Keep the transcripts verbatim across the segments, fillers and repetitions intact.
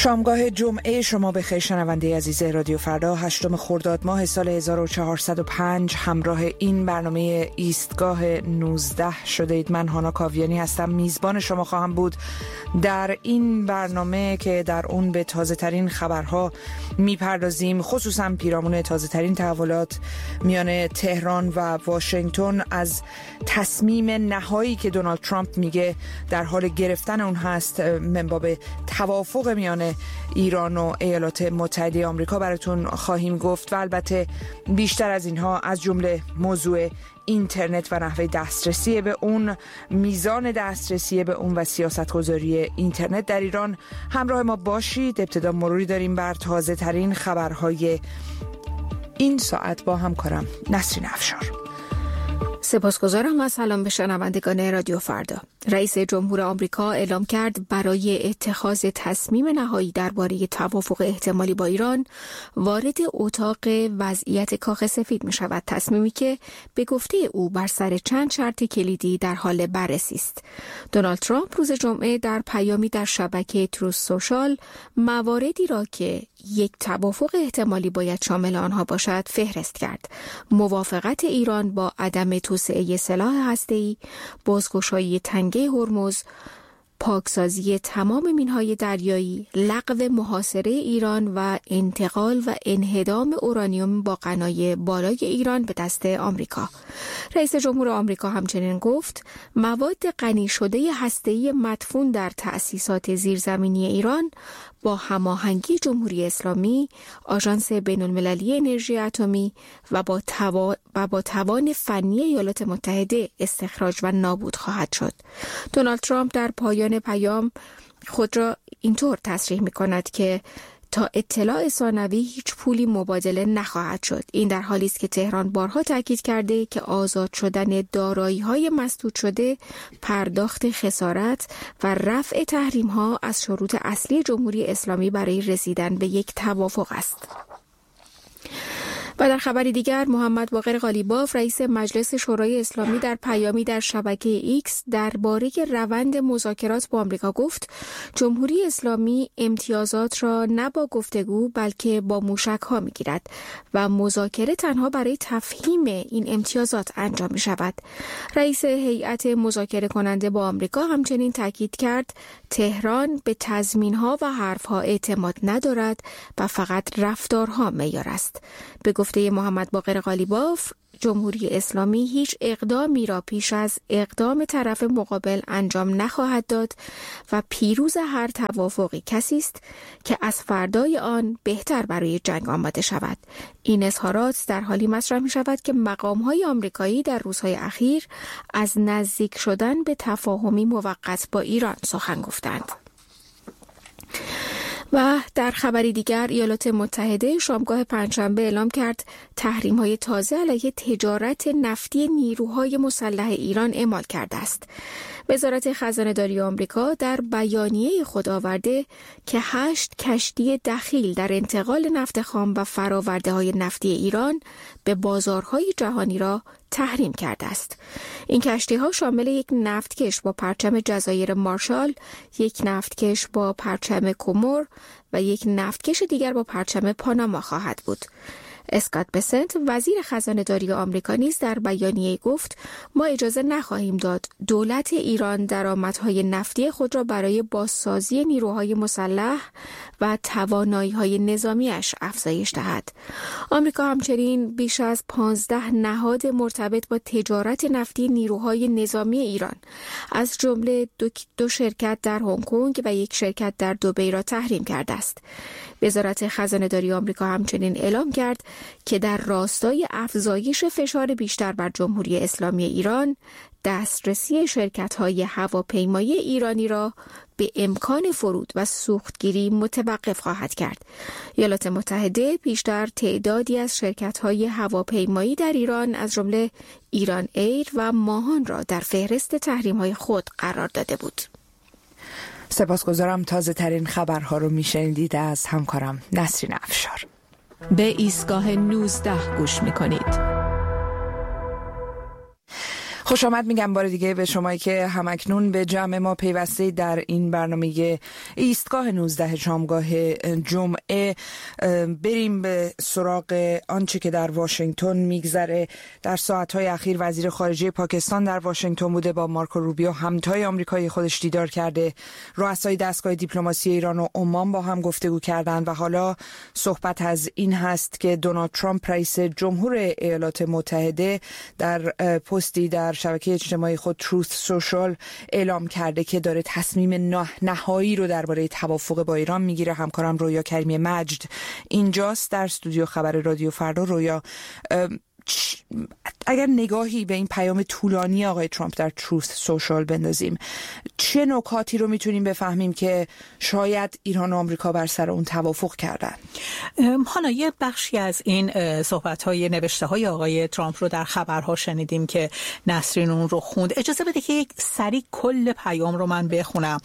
شامگاه جمعه شما بخیر شنونده عزیز رادیو فردا، هشتم خرداد ماه سال هزار و چهارصد و پنج، همراه این برنامه ایستگاه نوزده شده اید. من هانا کاویانی هستم، میزبان شما خواهم بود در این برنامه که در اون به تازه ترین خبرها میپردازیم، خصوصا پیرامون تازه ترین تحولات میان تهران و واشنگتن از تصمیم نهایی که دونالد ترامپ میگه در حال گرفتن اون هست من باب توافق میان ایران و ایالات متحده آمریکا براتون خواهیم گفت و البته بیشتر از اینها از جمله موضوع اینترنت و نحوه دسترسی به اون، میزان دسترسی به اون و سیاست‌گذاری اینترنت در ایران همراه ما باشید. ابتدا مروری داریم بر تازه ترین خبرهای این ساعت با همکارم نسرین افشار. سپاسگزارم و سلام به شنوندگان رادیو فردا. رئیس جمهور آمریکا اعلام کرد برای اتخاذ تصمیم نهایی درباره توافق احتمالی با ایران وارد اتاق وضعیت کاخ سفید می شود، تصمیمی که به گفته او بر سر چند شرط کلیدی در حال بررسی است. دونالد ترامپ روز جمعه در پیامی در شبکه تروث سوشال مواردی را که یک توافق احتمالی باید شامل آنها باشد فهرست کرد: موافقت ایران با عدم توسعه سلاح هسته‌ای، بازگشایی تنگه هرمز، پاکسازی تمام مینهای دریایی، لغو محاصره ایران و انتقال و انهدام اورانیوم با غنای بالای ایران به دست آمریکا. رئیس جمهور آمریکا همچنین گفت مواد غنی شده هسته‌ای مدفون در تأسیسات زیرزمینی ایران با هماهنگی جمهوری اسلامی، آژانس بین‌المللی انرژی اتمی و با توا... و با توان فنی ایالات متحده استخراج و نابود خواهد شد. دونالد ترامپ در پایان پیام خود را اینطور تصریح می‌کند که تا اطلاع ثانوی هیچ پولی مبادله نخواهد شد. این در حالی است که تهران بارها تاکید کرده که آزاد شدن دارایی‌های مسدود شده، پرداخت خسارت و رفع تحریم‌ها از شروط اصلی جمهوری اسلامی برای رسیدن به یک توافق است. و در خبری دیگر، محمد باقر قالیباف رئیس مجلس شورای اسلامی در پیامی در شبکه ایکس درباره روند مذاکرات با آمریکا گفت جمهوری اسلامی امتیازات را نه با گفتگو بلکه با موشک‌ها می‌گیرد و مذاکره تنها برای تفهیم این امتیازات انجام می‌شود. رئیس هیئت مذاکره کننده با آمریکا همچنین تاکید کرد تهران به تضمین‌ها و حرف‌ها اعتماد ندارد و فقط رفتارها معیار است. به گفته محمد باقر قالیباف، جمهوری اسلامی هیچ اقدامی را پیش از اقدام طرف مقابل انجام نخواهد داد و پیروز هر توافقی کسی است که از فردای آن بهتر برای جنگ آماده شود. این اظهارات در حالی مطرح می شود که مقام‌های آمریکایی در روزهای اخیر از نزدیک شدن به تفاهمی موقت با ایران سخن گفتند. و در خبری دیگر، ایالات متحده شامگاه پنجشنبه اعلام کرد تحریم‌های تازه علیه تجارت نفتی نیروهای مسلح ایران اعمال کرده است. وزارت خزانه‌داری آمریکا در بیانیه خود آورده که هشت کشتی دخیل در انتقال نفت خام و فرآورده‌های نفتی ایران به بازارهای جهانی را تحریم کرده است. این کشتی‌ها شامل یک نفتکش با پرچم جزایر مارشال، یک نفتکش با پرچم کومور و یک نفتکش دیگر با پرچم پاناما خواهد بود. اسکات بسنت وزیر خزانه‌داری آمریکا نیز در بیانیه گفت ما اجازه نخواهیم داد دولت ایران درآمدهای نفتی خود را برای بازسازی نیروهای مسلح و توانایی‌های نظامیش افزایش دهد. آمریکا همچنین بیش از پانزده نهاد مرتبط با تجارت نفتی نیروهای نظامی ایران از جمله دو, دو شرکت در هنگ کنگ و یک شرکت در دبی را تحریم کرده است. وزارت خزانه‌داری آمریکا همچنین اعلام کرد که در راستای افزایش فشار بیشتر بر جمهوری اسلامی ایران، دسترسی شرکت‌های هواپیمایی ایرانی را به امکان فرود و سوختگیری متوقف خواهد کرد. ایالات متحده پیشتر تعدادی از شرکت‌های هواپیمایی در ایران از جمله ایران ایر و ماهان را در فهرست تحریم‌های خود قرار داده بود. سپاسگزارم. تازه ترین خبرها رو میشنیدید از همکارم نسرین افشار. به ایستگاه نوزده گوش میکنید. خوش آمد میگم بار دیگه به شمایی که همکنون به جمع ما پیوسته در این برنامه ایستگاه نوزده شامگاه جمعه. بریم به سراغ آنچه که در واشنگتن میگذره. در ساعتهای اخیر وزیر خارجه پاکستان در واشنگتن بوده، با مارکو روبیو همتای آمریکایی خودش دیدار کرده. رؤسای دستگاه دیپلماسی ایران و عمان با هم گفتگو کردند و حالا صحبت از این هست که دونالد ترامپ رئیس جمهور ایالات متحده در پستی در شبکه اجتماعی خود تروث سوشال اعلام کرده که داره تصمیم نهایی رو درباره توافق با ایران میگیره. همکارم رویا کریمی مجد اینجاست در استودیو خبر رادیو فردا. رویا، اگر نگاهی به این پیام طولانی آقای ترامپ در تروث سوشال بندازیم، چه نکاتی رو میتونیم بفهمیم که شاید ایران و آمریکا بر سر اون توافق کردن؟ حالا یه بخشی از این صحبت‌های نوشته‌های آقای ترامپ رو در خبرها شنیدیم که نسرین اون رو خوند. اجازه بده که یک سری کل پیام رو من بخونم.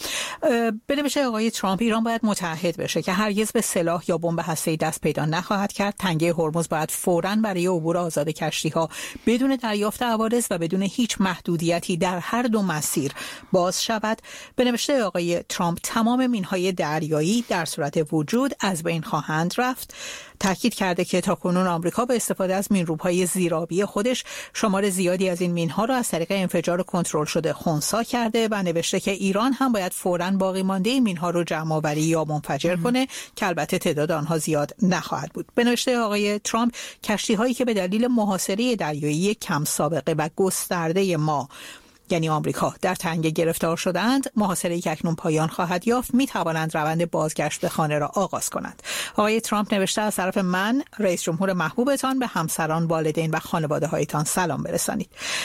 بنوشته آقای ترامپ: ایران باید متحد بشه که هرگز به سلاح یا بمب هسته‌ای دست پیدا نخواهد کرد. تنگه هرمز باید فوراً برای عبور آزاد کشتی‌ها بدون دریافت عوارض و بدون هیچ محدودیتی در هر دو مسیر باز شود. به نوشته آقای ترامپ تمام مین‌های دریایی در صورت وجود از بین خواهند رفت. تاکید کرده که تاکنون آمریکا به استفاده از مین‌روب‌های زیرآبی خودش شمار زیادی از این مین‌ها را از طریق انفجار کنترل شده خنثی کرده و نوشته که ایران هم باید فوراً باقی مانده مین‌ها رو جمع‌آوری یا منفجر کنه که البته تعداد آنها زیاد نخواهد بود. به نوشته آقای ترامپ کشتی‌هایی که به دلیل محاصره دریایی کم سابقه و گسترده ما یعنی آمریکا در تنگه گرفتار شدند، محاصره‌ای که اکنون پایان خواهد یافت، می توانند روند بازگشت به خانه را آغاز کنند. آقای ترامپ نوشته: از طرف من رئیس جمهور محبوبتان به همسران، والدین و خانواده‌هایتان سلام برسانید.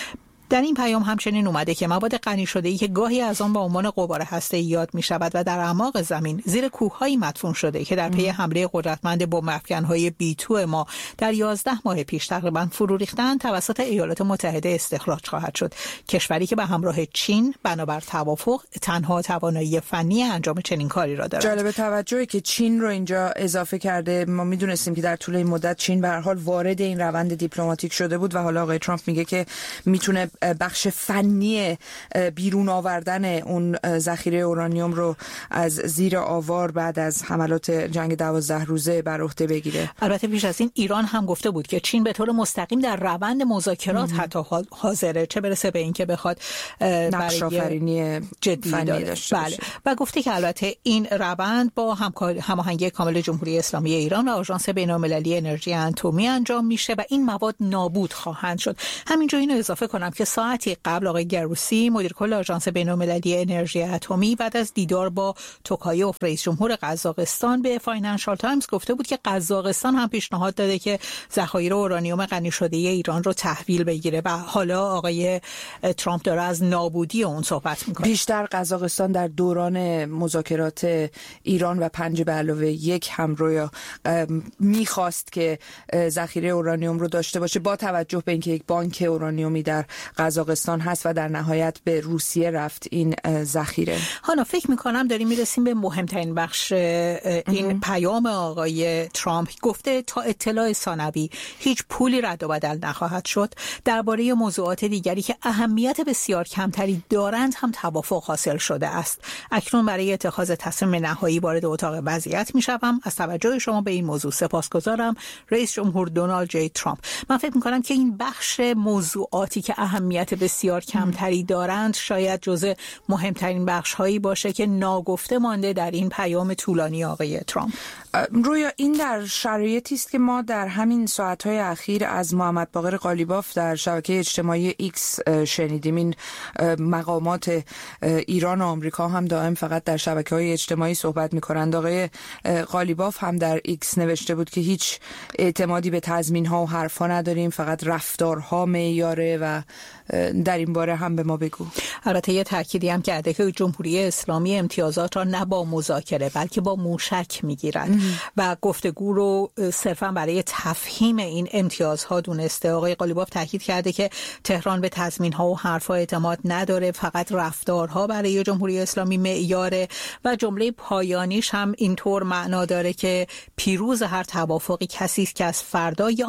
در این پیام همچنین اومده که مواد غنی شده‌ای که گاهی از آن با عنوان غبار هسته‌ای یاد می‌شود و در اعماق زمین زیر کوه‌هایی مدفون شده که در پی حمله قدرتمند بمب افکن‌های بی تو ما در یازده ماه پیش تقریباً فرو ریختند، توسط ایالات متحده استخراج خواهد شد. کشوری که به همراه چین بنابر توافق تنها توانایی فنی انجام چنین کاری را دارد. جالب توجهه که چین رو اینجا اضافه کرده. ما می‌دونستیم که در طول این مدت چین به هر حال وارد این روند دیپلماتیک شده بود و حالا آقای ترامپ میگه که میتونه بخش فنی بیرون آوردن اون ذخیره اورانیوم رو از زیر آوار بعد از حملات جنگ دوازده روزه بر عهده بگیره. البته پیش از این ایران هم گفته بود که چین به طور مستقیم در روند مذاکرات مم. حتی حاضره، چه برسه به این که بخواد نقش آفرینی جدی داشته باشه. و گفته که البته این روند با هماهنگی کامل جمهوری اسلامی ایران و آژانس بین‌المللی انرژی اتمی انجام میشه و این مواد نابود خواهند شد. همینجا اینو اضافه کنم که ساعتی قبل آقای گروسی، مدیر کل آژانس بین‌المللی انرژی اتمی، بعد از دیدار با توکایوف رئیس جمهور قزاقستان، به فاینانشال تایمز گفته بود که قزاقستان هم پیشنهاد داده که ذخایر اورانیوم غنی شده ایران رو تحویل بگیره و حالا آقای ترامپ داره از نابودی اون صحبت میکنه. بیشتر قزاقستان در دوران مذاکرات ایران و پنج به علاوه یک هم رویا میخواست که ذخیره اورانیوم رو داشته باشه، با توجه به اینکه یک بانک اورانیومی در قزاقستان هست و در نهایت به روسیه رفت این ذخیره. حالا فکر میکنم داریم میرسیم به مهمترین بخش این ام. پیام آقای ترامپ. گفته تا اطلاع ثانوی هیچ پولی رد و بدل نخواهد شد. درباره موضوعات دیگری که اهمیت بسیار کمتری دارند هم توافق حاصل شده است. اکنون برای اتخاذ تصمیم نهایی وارد اتاق وضعیت میشوم. از توجه شما به این موضوع سپاسگزارم. رئیس جمهور دونالد جی ترامپ. من فکر میکنم که این بخش موضوعاتی که اهمیت بسیار کمتری دارند شاید جزء مهمترین بخش‌هایی باشه که ناگفته مانده در این پیام طولانی آقای ترامپ. رویا، این در شرایطی است که ما در همین ساعت‌های اخیر از محمد باقر قالیباف در شبکه اجتماعی ایکس شنیدیم. این مقامات ایران و آمریکا هم دائم فقط در شبکه‌های اجتماعی صحبت می‌کنند. آقای قالیباف هم در ایکس نوشته بود که هیچ اعتمادی به تضمین‌ها و حرفا نداریم، فقط رفتارها معیاره و در این باره هم به ما بگو. البته یه تأکیدی هم کرده که جمهوری اسلامی امتیازات را نه با مذاکره بلکه با موشک میگیرد و گفتگو رو صرفا برای تفهیم این امتیازها دونسته. آقای قالیباف تاکید کرده که تهران به تضمین‌ها و حرفا اعتماد نداره، فقط رفتارها برای جمهوری اسلامی معیاره و جمله پایانیش هم اینطور معنا داره که پیروز هر توافقی کسی است که از فردای آن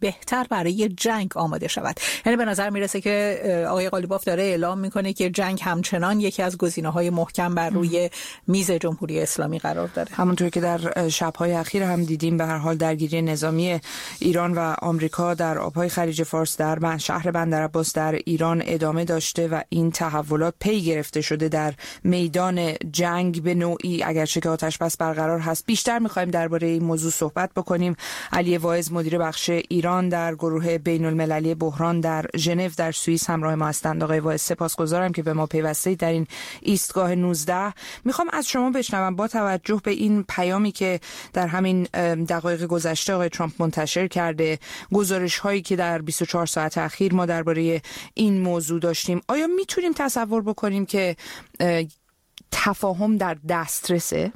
بهتر برای جنگ آماده شود. یعنی به نظر میرسه که آقای قالیباف داره اعلام میکنه که جنگ همچنان یکی از گزینه‌های محکم بر روی میز جمهوری اسلامی قرار داره. همونطور که در شب‌های اخیر هم دیدیم به هر حال درگیری نظامی ایران و آمریکا در آب‌های خلیج فارس در شهر بندرعباس در ایران ادامه داشته و این تحولات پی گرفته شده در میدان جنگ به نوعی، اگرچه که آتش بس برقرار هست. بیشتر می‌خوایم درباره این موضوع صحبت بکنیم. علی واعظ مدیر بخش ایران در گروه بین‌المللی بحران در ژنو در سوئیس همراه ما هستند. آقای واعظ سپاسگزارم که به ما پیوستید در این ایستگاه نوزده. میخوام از شما بشنوم با توجه به این پیامی که در همین دقایق گذشته آقای ترامپ منتشر کرده، گزارش هایی که در بیست و چهار ساعت اخیر ما درباره این موضوع داشتیم، آیا میتونیم تصور بکنیم که تفاهم در دسترسه؟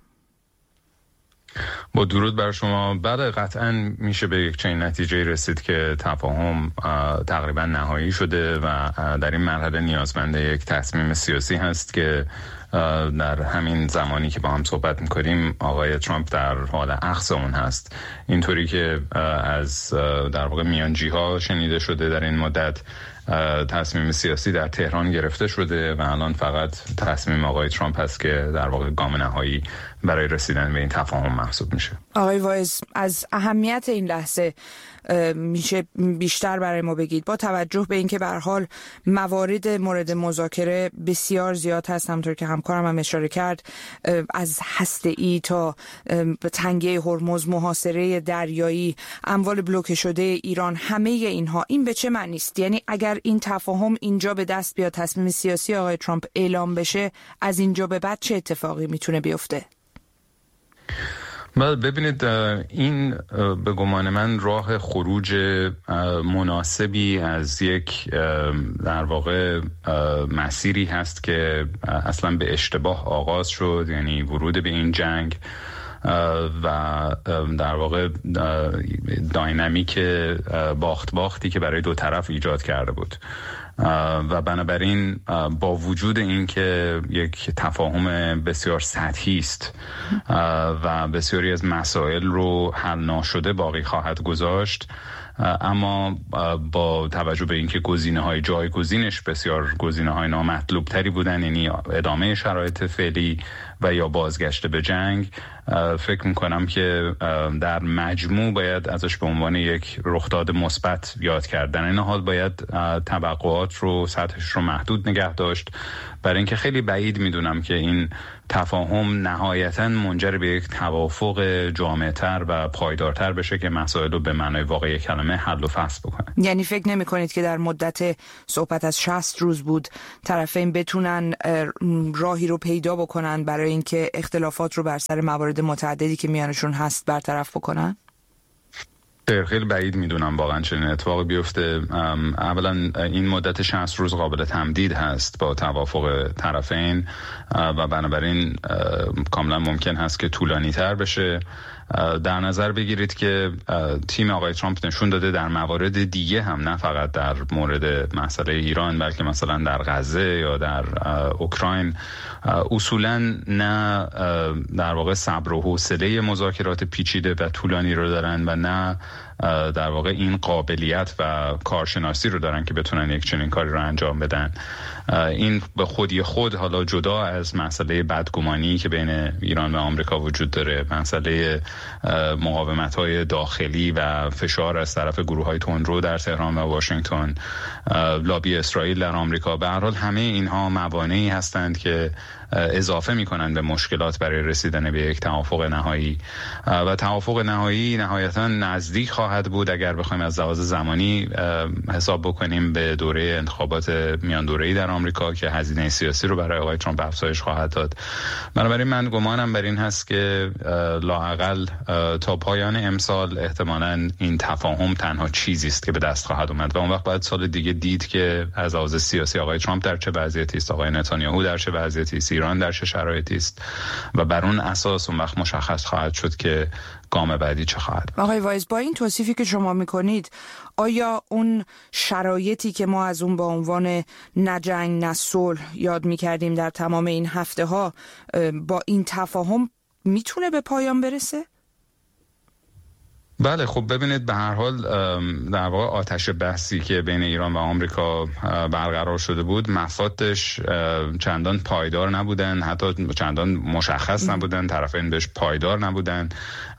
با درود بر شما. بعد قطعا میشه به یک چنین نتیجه رسید که تفاهم تقریبا نهایی شده و در این مرحله نیازمند یک تصمیم سیاسی هست که در همین زمانی که با هم صحبت میکنیم آقای ترامپ در حال اخذ اون هست. اینطوری که از در واقع میانجی ها شنیده شده در این مدت تصمیم سیاسی در تهران گرفته شده و الان فقط تصمیم آقای ترامپ هست که در واقع گام نهایی برای رسیدن به این تفاهم محسوب میشه. آقای واعظ، از اهمیت این لحظه میشه بیشتر برای ما بگید با توجه به اینکه به هر حال موارد مورد مذاکره بسیار زیاد هست، همونطور که همکارم هم اشاره کرد، از هسته‌ای تا تنگه هرمز، محاصره دریایی، اموال بلوکه شده ایران، همه اینها، این به چه معنی است؟ یعنی اگر این تفاهم اینجا به دست بیاد، تصمیم سیاسی آقای ترامپ اعلام بشه، از اینجا به بعد چه اتفاقی میتونه بیفته؟ ببینید، این به گمان من راه خروج مناسبی از یک در واقع مسیری هست که اصلا به اشتباه آغاز شد، یعنی ورود به این جنگ و در واقع داینامیک باخت باختی که برای دو طرف ایجاد کرده بود و بنابراین با وجود این که یک تفاهم بسیار سطحی است و بسیاری از مسائل رو حل ناشده باقی خواهد گذاشت، اما با توجه به اینکه گزینه‌های جایگزینش بسیار گزینه‌های نامطلوب تری بودن، یعنی ادامه شرایط فعلی و یا بازگشت به جنگ، فکر میکنم که در مجموع باید ازش به عنوان یک رخداد مثبت یاد کردن. این حال باید توقعات رو، سطحش رو محدود نگه داشت، برای اینکه خیلی بعید میدونم که این تفاهم نهایتاً منجر به یک توافق جامع‌تر و پایدارتر بشه که مسائل رو به معنای واقعی کلمه حل و فصل بکنه. یعنی فکر نمی کنید که در مدت صحبت از شصت روز بود طرفین بتونن راهی رو پیدا بکنن برای اینکه اختلافات رو بر سر موارد متعددی که میانشون هست برطرف بکنن؟ خیلی بعید میدونم واقعا چنین اتفاقی بیفته. اولا این مدت شصت روز قابل تمدید هست با توافق طرفین و بنابراین کاملا ممکن هست که طولانی تر بشه. در نظر بگیرید که تیم آقای ترامپ نشون داده در موارد دیگه هم، نه فقط در مورد مسئله ایران، بلکه مثلا در غزه یا در اوکراین، اصولا نه در واقع صبر و حوصله مذاکرات پیچیده و طولانی رو دارن و نه در واقع این قابلیت و کارشناسی رو دارن که بتونن یک چنین کاری رو انجام بدن. این به خودی خود، حالا جدا از مسئله بدگمانی که بین ایران و آمریکا وجود داره، مسئله مقاومت‌های داخلی و فشار از طرف گروه‌های تندرو در تهران و واشنگتن، لابی اسرائیل در آمریکا، به هر حال همه اینها موانعی هستند که اضافه می‌کنند به مشکلات برای رسیدن به یک توافق نهایی و توافق نهایی نهایتاً نزدیک خواهد بود اگر بخوایم از لحاظ زمانی حساب بکنیم به دوره انتخابات میان دوره‌ای در آمریکا که هزینه سیاسی رو برای آقای ترامپ افزایش خواهد داد. بنابراین من گمانم بر این هست که لااقل تا پایان امسال احتمالاً این تفاهم تنها چیزی است که به دست خواهد اومد و اون وقت باید سال دیگه دید که از لحاظ سیاسی آقای ترامپ در چه وضعیتی است، آقای نتانیاهو در چه وضعیتی است، ایران در چه شرایطی است و بر اون اساس اون وقت مشخص خواهد شد که گام بعدی چه خواهد. آقای واعظ، با این توصیفی که شما میکنید، آیا اون شرایطی که ما از اون با عنوان نه جنگ نه صلح یاد میکردیم در تمام این هفته ها با این تفاهم میتونه به پایان برسه؟ بله خب ببینید به هر حال در واقع آتش بحثی که بین ایران و آمریکا برقرار شده بود مفادش چندان پایدار نبودن، حتی چندان مشخص نبودن، طرفین بهش پایدار نبودن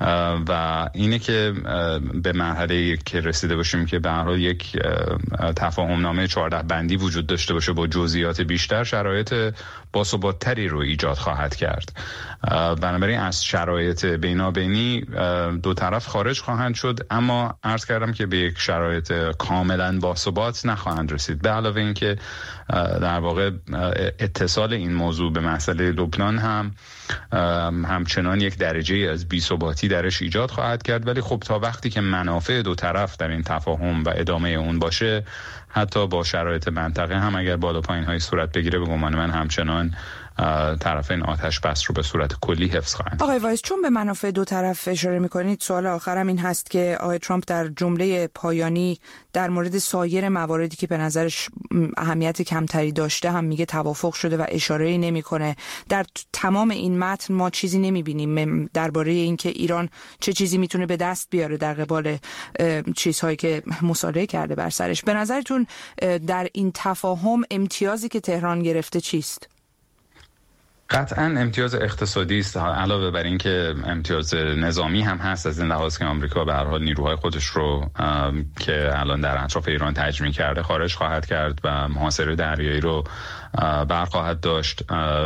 و اینه که به مرحله که رسیده باشیم که به هر حال یک تفاهم نامه چهارده بندی وجود داشته باشه با جزئیات بیشتر، شرایط باثبات‌تری رو ایجاد خواهد کرد. بنابراین از شرایط بینابینی دو طرف خارج خواهند شد، اما عرض کردم که به یک شرایط کاملا باثبات نخواهند رسید. به علاوه این که در واقع اتصال این موضوع به مسئله لبنان هم همچنان یک درجه از بی‌ثباتی درش ایجاد خواهد کرد، ولی خب تا وقتی که منافع دو طرف در این تفاهم و ادامه اون باشه، حتی با شرایط منطقه هم اگر بالا پایین های صورت بگیره، به گمان من همچنان طرفین آتش بس رو به صورت کلی حفظ خواهند. آقای وایس، چون به منافع دو طرف اشاره می‌کنید، سوال آخرم این هست که آقای ترامپ در جمله پایانی در مورد سایر مواردی که به نظرش اهمیت کمتری داشته هم میگه توافق شده و اشاره‌ای نمی‌کنه. در تمام این متن ما چیزی نمی‌بینیم درباره اینکه ایران چه چیزی میتونه به دست بیاره در قبال چیزهایی که مصالحه کرده بر سرش. به نظرتون در این تفاهم امتیازی که تهران گرفته چیست؟ قطعاً امتیاز اقتصادی است، علاوه بر این که امتیاز نظامی هم هست، از این لحاظ که آمریکا به هر حال نیروهای خودش رو که الان در اطراف ایران تجمیع کرده خارج خواهد کرد و محاصره دریایی رو بر خواهد داشت،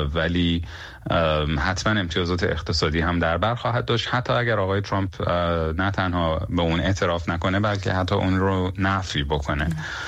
ولی حتما امتیازات اقتصادی هم در بر خواهد داشت، حتی اگر آقای ترامپ نه تنها به اون اعتراف نکنه بلکه حتی اون رو نفی بکنه.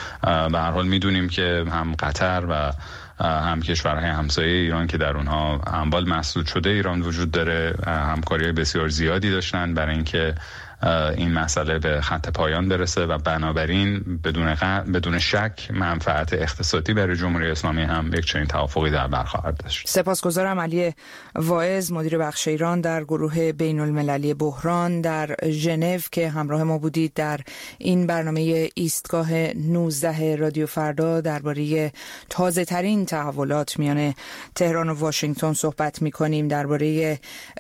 به هر حال میدونیم که هم قطر و هم کشورهای همسایه ایران که در اونها اموال مسدود شده ایران وجود داره، همکاری بسیار زیادی داشتن برای اینکه این مسئله به خط پایان برسه و بنابراین بدون غ... بدون شک منفعت اقتصادی برای جمهوری اسلامی هم یک چنین توافقی در بر خواهد داشت. سپاسگزارم. علی واعظ، مدیر بخش ایران در گروه بین المللی بحران در ژنو که همراه ما بودید در این برنامه ایستگاه نوزده رادیو فردا درباره تازه ترین تحولات میان تهران و واشنگتن صحبت می‌کنیم، درباره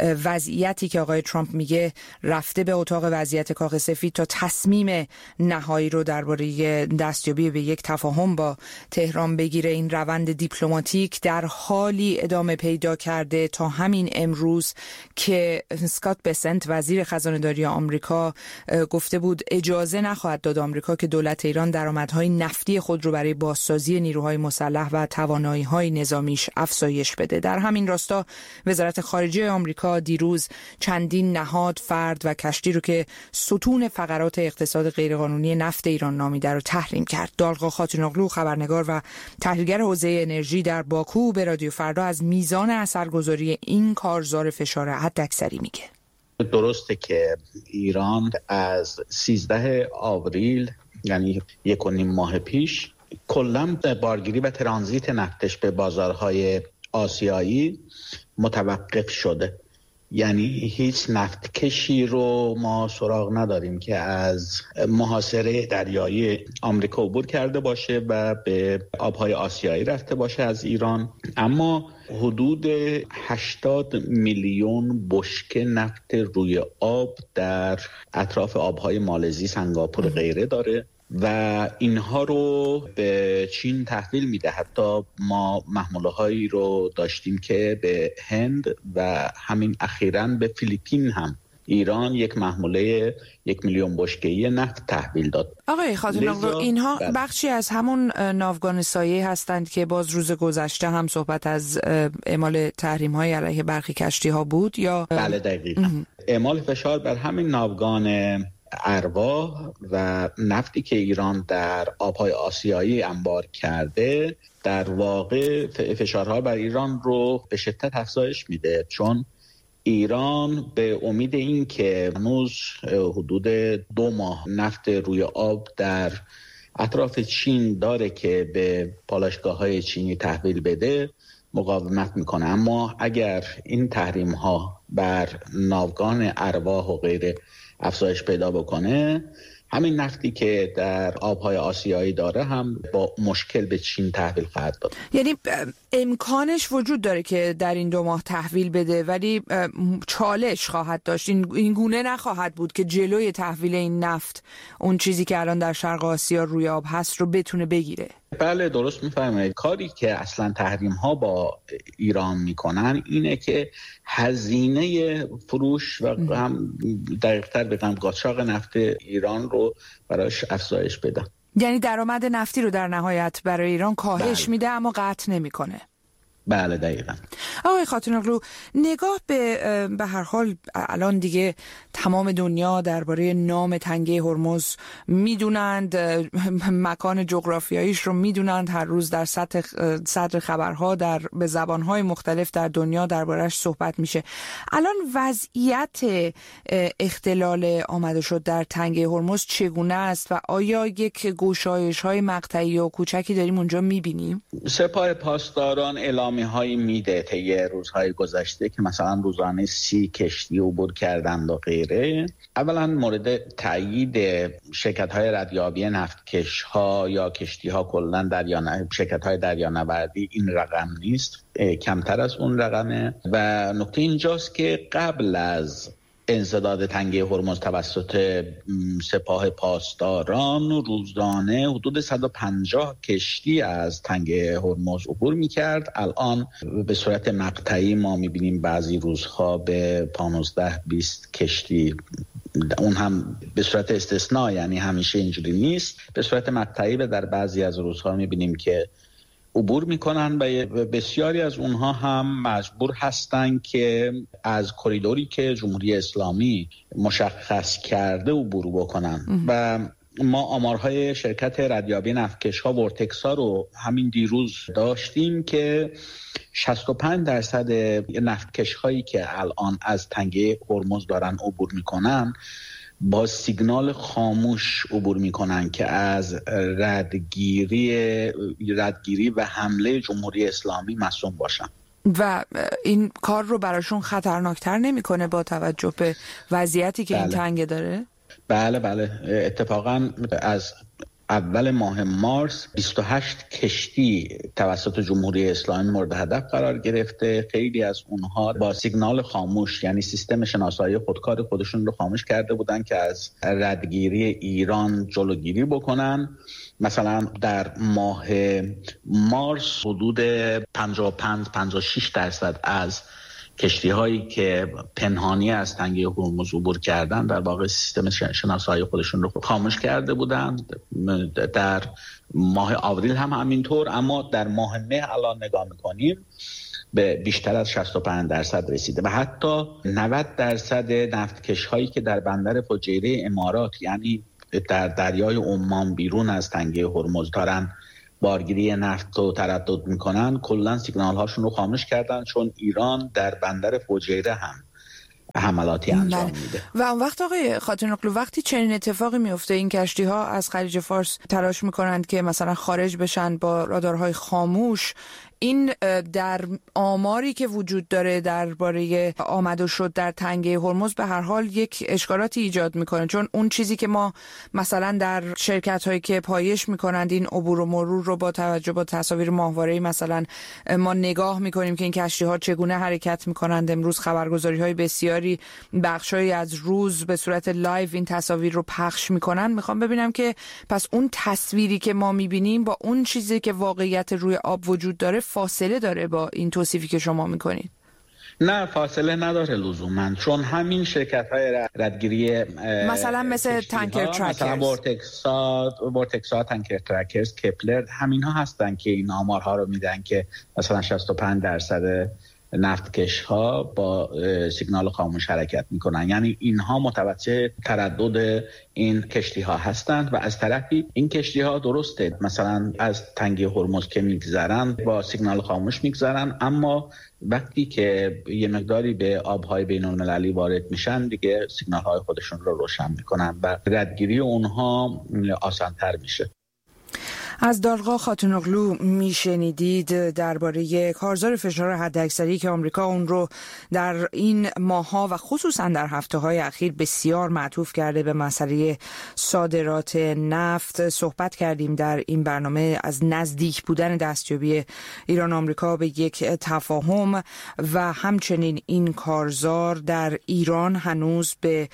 وضعیتی که آقای ترامپ میگه رفته به اتاق وضعیت کاخ سفید تا تصمیم نهایی رو درباره دستیابی به یک تفاهم با تهران بگیره. این روند دیپلماتیک در حالی ادامه پیدا کرده تا همین امروز که اسکات بسنت وزیر خزانه‌داری آمریکا گفته بود اجازه نخواهد داد آمریکا که دولت ایران درآمدهای نفتی خود رو برای بازسازی نیروهای مسلح و توانایی‌های نظامیش افزایش بده. در همین راستا وزارت خارجه آمریکا دیروز چندین نهاد، فرد و کشتی رو که ستون فقرات اقتصاد غیرقانونی نفت ایران نامیده رو تحریم کرد. دالقا خاتونوغلو، خبرنگار و تحلیلگر حوزه انرژی در باکو، به رادیو فردا از میزان اثرگذاری این کارزار فشار حداکثری میگه. درسته که ایران از سیزده آوریل یعنی یک و نیم ماه پیش کلاً بارگیری و ترانزیت نفتش به بازارهای آسیایی متوقف شده. یعنی هیچ نفت کشی رو ما سراغ نداریم که از محاصره دریایی آمریکا عبور کرده باشه و به آبهای آسیایی رفته باشه از ایران. اما حدود هشتاد میلیون بشکه نفت روی آب در اطراف آبهای مالزی، سنگاپور غیره داره و اینها رو به چین تحویل میده. حتی ما محموله هایی رو داشتیم که به هند و همین اخیراً به فیلیپین هم ایران یک محموله یک میلیون بشکه‌ای نفت تحویل داد. آقای خاتونوغلو، اینها بخشی از همون ناوگان سایه هستند که باز روز گذشته هم صحبت از اعمال تحریم‌های علیه برخی کشتی‌ها بود یا؟ بله دقیقاً. اعمال فشار بر همین ناوگان ارواح و نفتی که ایران در آبهای آسیایی انبار کرده در واقع فشارها بر ایران رو به شدت افزایش میده، چون ایران به امید این که هنوز حدود دو ماه نفت روی آب در اطراف چین داره که به پالایشگاه‌های چینی تحویل بده مقاومت میکنه. اما اگر این تحریم ها بر ناوگان ارواح و غیره افزایش پیدا بکنه، همین نفتی که در آبهای آسیایی داره هم با مشکل به چین تحویل خواهد داد. یعنی امکانش وجود داره که در این دو ماه تحویل بده، ولی چالش خواهد داشت. این گونه نخواهد بود که جلوی تحویل این نفت، اون چیزی که الان در شرق آسیا روی آب هست، رو بتونه بگیره. بله درست میفهمید. کاری که اصلا تحریم ها با ایران میکنن اینه که هزینه فروش و هم دقیق‌تر بگم قاچاق نفت ایران رو براش افزایش بدن. یعنی درآمد نفتی رو در نهایت برای ایران کاهش بله. میده اما قطع نمیکنه. بله دقیقاً. آقای خاتون-اغلو، نگاه به به هر حال الان دیگه تمام دنیا درباره نام تنگه هرمز میدونند، مکان جغرافیاییش رو میدونند، هر روز در سطح صدر خبرها در به زبانهای مختلف در دنیا درباره‌اش صحبت میشه. الان وضعیت اختلال آمده شد در تنگه هرمز چگونه است و آیا یک گشایش‌های مقطعی و کوچکی داریم اونجا میبینیم؟ سپاه پاسداران اعلام هایی میده طی روزهای گذشته که مثلا روزانه سی کشتی عبور کردند و غیره. اولا مورد تایید شرکت های ردیابی نفتکش ها یا کشتی ها کلا دریا شرکت های دریانوردی این رقم نیست، کمتر از اون رقمه. و نکته اینجاست که قبل از انسداد تنگه هرمز توسط سپاه پاسداران روزانه حدود صد و پنجاه کشتی از تنگه هرمز عبور می‌کرد. الان به صورت مقطعی ما می‌بینیم بعضی روزها به پانزده بیست کشتی، اون هم به صورت استثناء، یعنی همیشه اینجوری نیست، به صورت مقطعی و در بعضی از روزها می‌بینیم که عبور میکنن و بسیاری از اونها هم مجبور هستن که از کریدوری که جمهوری اسلامی مشخص کرده عبور بکنن. و ما آمارهای شرکت ردیابی نفتکش ها ورتکسا رو همین دیروز داشتیم که شصت و پنج درصد نفتکش هایی که الان از تنگه هرمز دارن عبور میکنن با سیگنال خاموش عبور میکنن که از ردگیری ردگیری و حمله جمهوری اسلامی معصوم باشن. و این کار رو براشون خطرناکتر نمیکنه با توجه به وضعیتی که بله. این تنگه داره؟ بله بله اتفاقا از اول ماه مارس بیست و هشت کشتی توسط جمهوری اسلامی مورد هدف قرار گرفته. خیلی از اونها با سیگنال خاموش، یعنی سیستم شناسایی خودکار خودشون رو خاموش کرده بودن که از ردگیری ایران جلوگیری بکنن. مثلا در ماه مارس حدود پنجاه و پنج پنجاه و شش درصد از کشتی هایی که پنهانی از تنگه هرمز عبور کردن در واقع سیستم شناسایی خودشون رو خاموش کرده بودند. در ماه آوریل هم همینطور، اما در ماه مه الان نگاه میکنیم به بیشتر از شصت و پنج درصد رسیده و حتی نود درصد نفتکش هایی که در بندر فجیره امارات، یعنی در دریای عمان بیرون از تنگه هرمز دارن بارگیری نفت رو تردد میکنن، کلا سیگنال هاشون رو خاموش کردن، چون ایران در بندر فجیره هم حملاتی انجام میده. و اون وقت آقای خاتون-اغلو وقتی چنین اتفاقی میفته، این کشتی ها از خلیج فارس تلاش میکنند که مثلا خارج بشن با رادارهای خاموش، این در آماری که وجود داره درباره آمد و شد در تنگه هرمز به هر حال یک اشکالاتی ایجاد میکنه، چون اون چیزی که ما مثلا در شرکت هایی که پایش میکنند این عبور و مرور رو با توجه با تصاویر ماهواره‌ای مثلا ما نگاه میکنیم که این کشتی ها چگونه حرکت میکنند. امروز خبرگزاری های بسیاری بخشایی از روز به صورت لایو این تصاویر رو پخش میکنن. میخوام ببینم که پس اون تصویری که ما میبینیم با اون چیزی که واقعیت روی آب وجود داره فاصله داره با این توصیفی که شما میکنید؟ نه فاصله نداره لزوما، چون همین شرکت های ردگیری مثلا مثل تانکر ترکرز، مثلا ورتکسا ورتکسا تانکر ترکرز، کپلر، همین ها هستن که این آمارها رو میدن که مثلا شصت و پنج درصد نفتکش ها با سیگنال خاموش حرکت میکنن. یعنی اینها متوجه تردد این کشتی ها هستند و از طرفی این کشتی ها درسته مثلا از تنگه هرمز که میگذرن با سیگنال خاموش میگذرن، اما وقتی که یه مقداری به آبهای بین المللی وارد میشن دیگه سیگنال های خودشون رو روشن میکنن و ردگیری اونها آسان‌تر میشه. از دالغا خاتونوغلو میشنیدید درباره کارزار فشار حداکثری که آمریکا اون رو در این ماه‌ها و خصوصا در هفته‌های اخیر بسیار معطوف کرده به مسئله صادرات نفت. صحبت کردیم در این برنامه از نزدیک بودن دستیابی ایران آمریکا به یک تفاهم و همچنین این کارزار در ایران هنوز به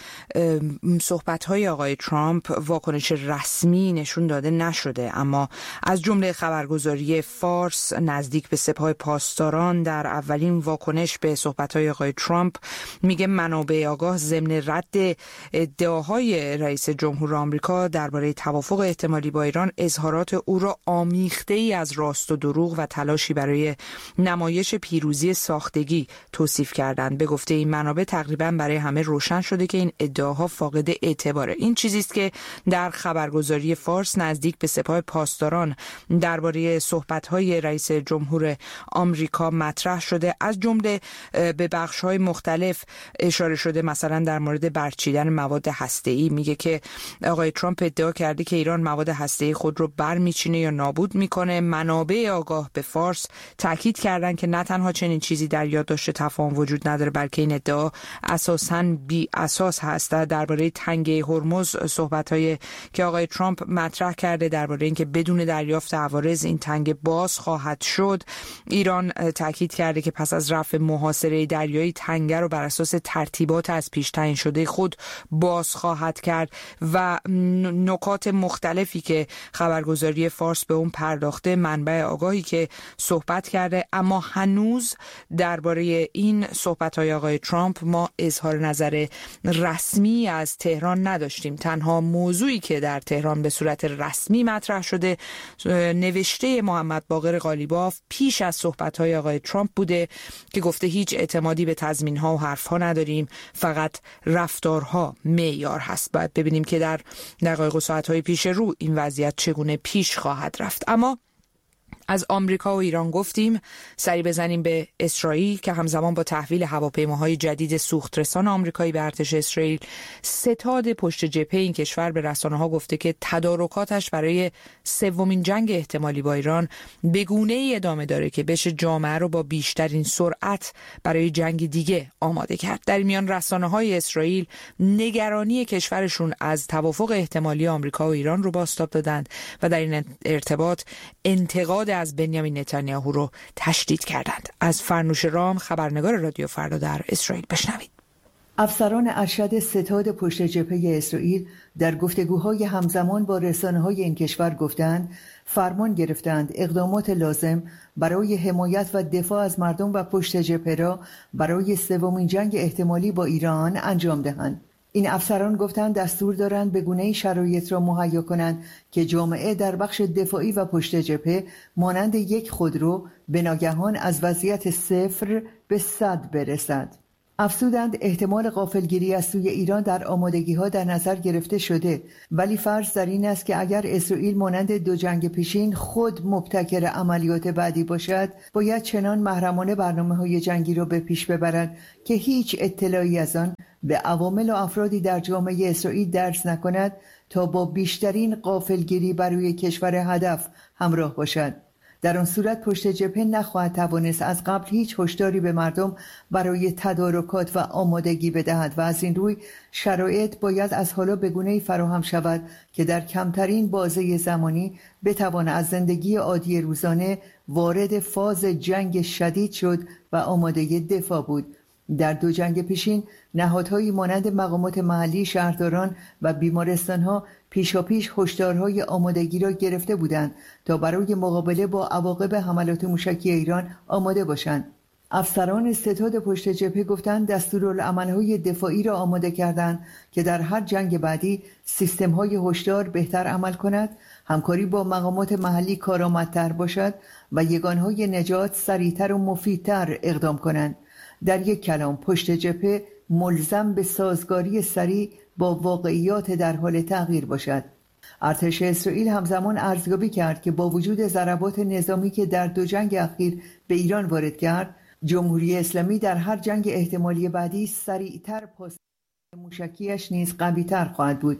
صحبت‌های آقای ترامپ واکنش رسمی نشون داده نشده، اما از جمله خبرگزاری فارس نزدیک به سپاه پاسداران در اولین واکنش به صحبت‌های آقای ترامپ میگه منابع آگاه ضمن رد ادعاهای رئیس جمهور آمریکا درباره توافق احتمالی با ایران اظهارات او را آمیخته‌ای از راست و دروغ و تلاشی برای نمایش پیروزی ساختگی توصیف کردند. به گفته این منابع تقریبا برای همه روشن شده که این ادعاها فاقد اعتباره. این چیزی است که در خبرگزاری فارس نزدیک به سپاه پاسداران درباره صحبت‌های رئیس جمهور آمریکا مطرح شده. از جمله به بخش‌های مختلف اشاره شده، مثلا در مورد برچیدن مواد هسته‌ای. میگه که آقای ترامپ ادعا کرده که ایران مواد هسته‌ای خود رو برمیچینه یا نابود میکنه. منابع آگاه به فارس تاکید کردند که نه تنها چنین چیزی در یادداشت تفاهم وجود نداره، بلکه این ادعا اساساً بی اساس هست. درباره تنگه هرمز صحبت‌های که آقای ترامپ مطرح کرده درباره اینکه بدون دریافت عوارض این تنگه باز خواهد شد. ایران تاکید کرده که پس از رفع محاصره دریایی تنگه رو بر اساس ترتیبات از پیش تعیین شده خود باز خواهد کرد و نکات مختلفی که خبرگزاری فارس به اون پرداخته، منبع آگاهی که صحبت کرده. اما هنوز درباره این صحبت‌های آقای ترامپ ما اظهار نظر رسمی از تهران نداشتیم. تنها موضوعی که در تهران به صورت رسمی مطرح شده نوشته محمد باقر قالیباف پیش از صحبت‌های آقای ترامپ بوده که گفته هیچ اعتمادی به تضمین‌ها و حرف‌ها نداریم، فقط رفتارها معیار هست. باید ببینیم که در دقایق و ساعت‌های پیش رو این وضعیت چگونه پیش خواهد رفت. اما از آمریکا و ایران گفتیم، سری بزنیم به اسرائیل که همزمان با تحویل هواپیماهای جدید سوخترسان آمریکایی به ارتش اسرائیل، ستاد پشت جبهه این کشور به رسانه‌ها گفته که تدارکاتش برای سومین جنگ احتمالی با ایران به گونه‌ای ادامه داره که بشه جامعه رو با بیشترین سرعت برای جنگ دیگه آماده کرد. در میان رسانه‌های اسرائیل نگرانی کشورشون از توافق احتمالی آمریکا و ایران رو بازتاب دادند و در این ارتباط انتقاد از بنیامین نتانیاهو رو تشدید کردند. از فرنوش رام، خبرنگار رادیو فردا در اسرائیل، بشنوید. افسران ارشد ستاد پشت جبهه اسرائیل در گفتگوهای همزمان با رسانه‌های این کشور گفتند فرمان گرفتند اقدامات لازم برای حمایت و دفاع از مردم و پشت جبهه را برای سومین جنگ احتمالی با ایران انجام دهند. این افسران گفتند دستور دارند به گونه‌ای شرایط را مهیا کنند که جامعه در بخش دفاعی و پشت جبهه مانند یک خودرو به ناگهان از وضعیت صفر به صد برسد. افزودند احتمال غافلگیری از سوی ایران در آمادگی‌ها در نظر گرفته شده، ولی فرض در این است که اگر اسرائیل مانند دو جنگ پیشین خود مبتکر عملیات بعدی باشد، باید چنان محرمانه برنامه‌های جنگی را به پیش ببرد که هیچ اطلاعی از آن به عوامل و افرادی در جامعه اسرائیل درز نکند تا با بیشترین غافلگیری برای کشور هدف همراه باشد. در آن صورت پشت جبهه نخواهد توانست از قبل هیچ هشداری به مردم برای تدارکات و آمادگی بدهد و از این روی شرایط باید از حالا به گونه‌ای فراهم شود که در کمترین بازه زمانی بتواند از زندگی عادی روزانه وارد فاز جنگ شدید شد و آماده دفاع بود. در دو جنگ پیشین نهادهایی مانند مقامات محلی، شهرداران و بیمارستانها پیشاپیش هشدارهای آمادگی را گرفته بودند تا برای مقابله با عواقب حملات موشکی ایران آماده باشند. افسران ستاد پشت جبهه گفتند دستورالعمل‌های دفاعی را آماده کردند که در هر جنگ بعدی سیستم‌های هشدار بهتر عمل کند، همکاری با مقامات محلی کارآمدتر باشد و یگانهای نجات سریعتر و مفیدتر اقدام کنند. در یک کلام پشت جبهه ملزم به سازگاری سریع با واقعیات در حال تغییر باشد. ارتش اسرائیل همزمان ارزیابی کرد که با وجود ضربات نظامی که در دو جنگ اخیر به ایران وارد کرد، جمهوری اسلامی در هر جنگ احتمالی بعدی سریعتر پاسخ موشکیش نیز قوی‌تر خواهد بود.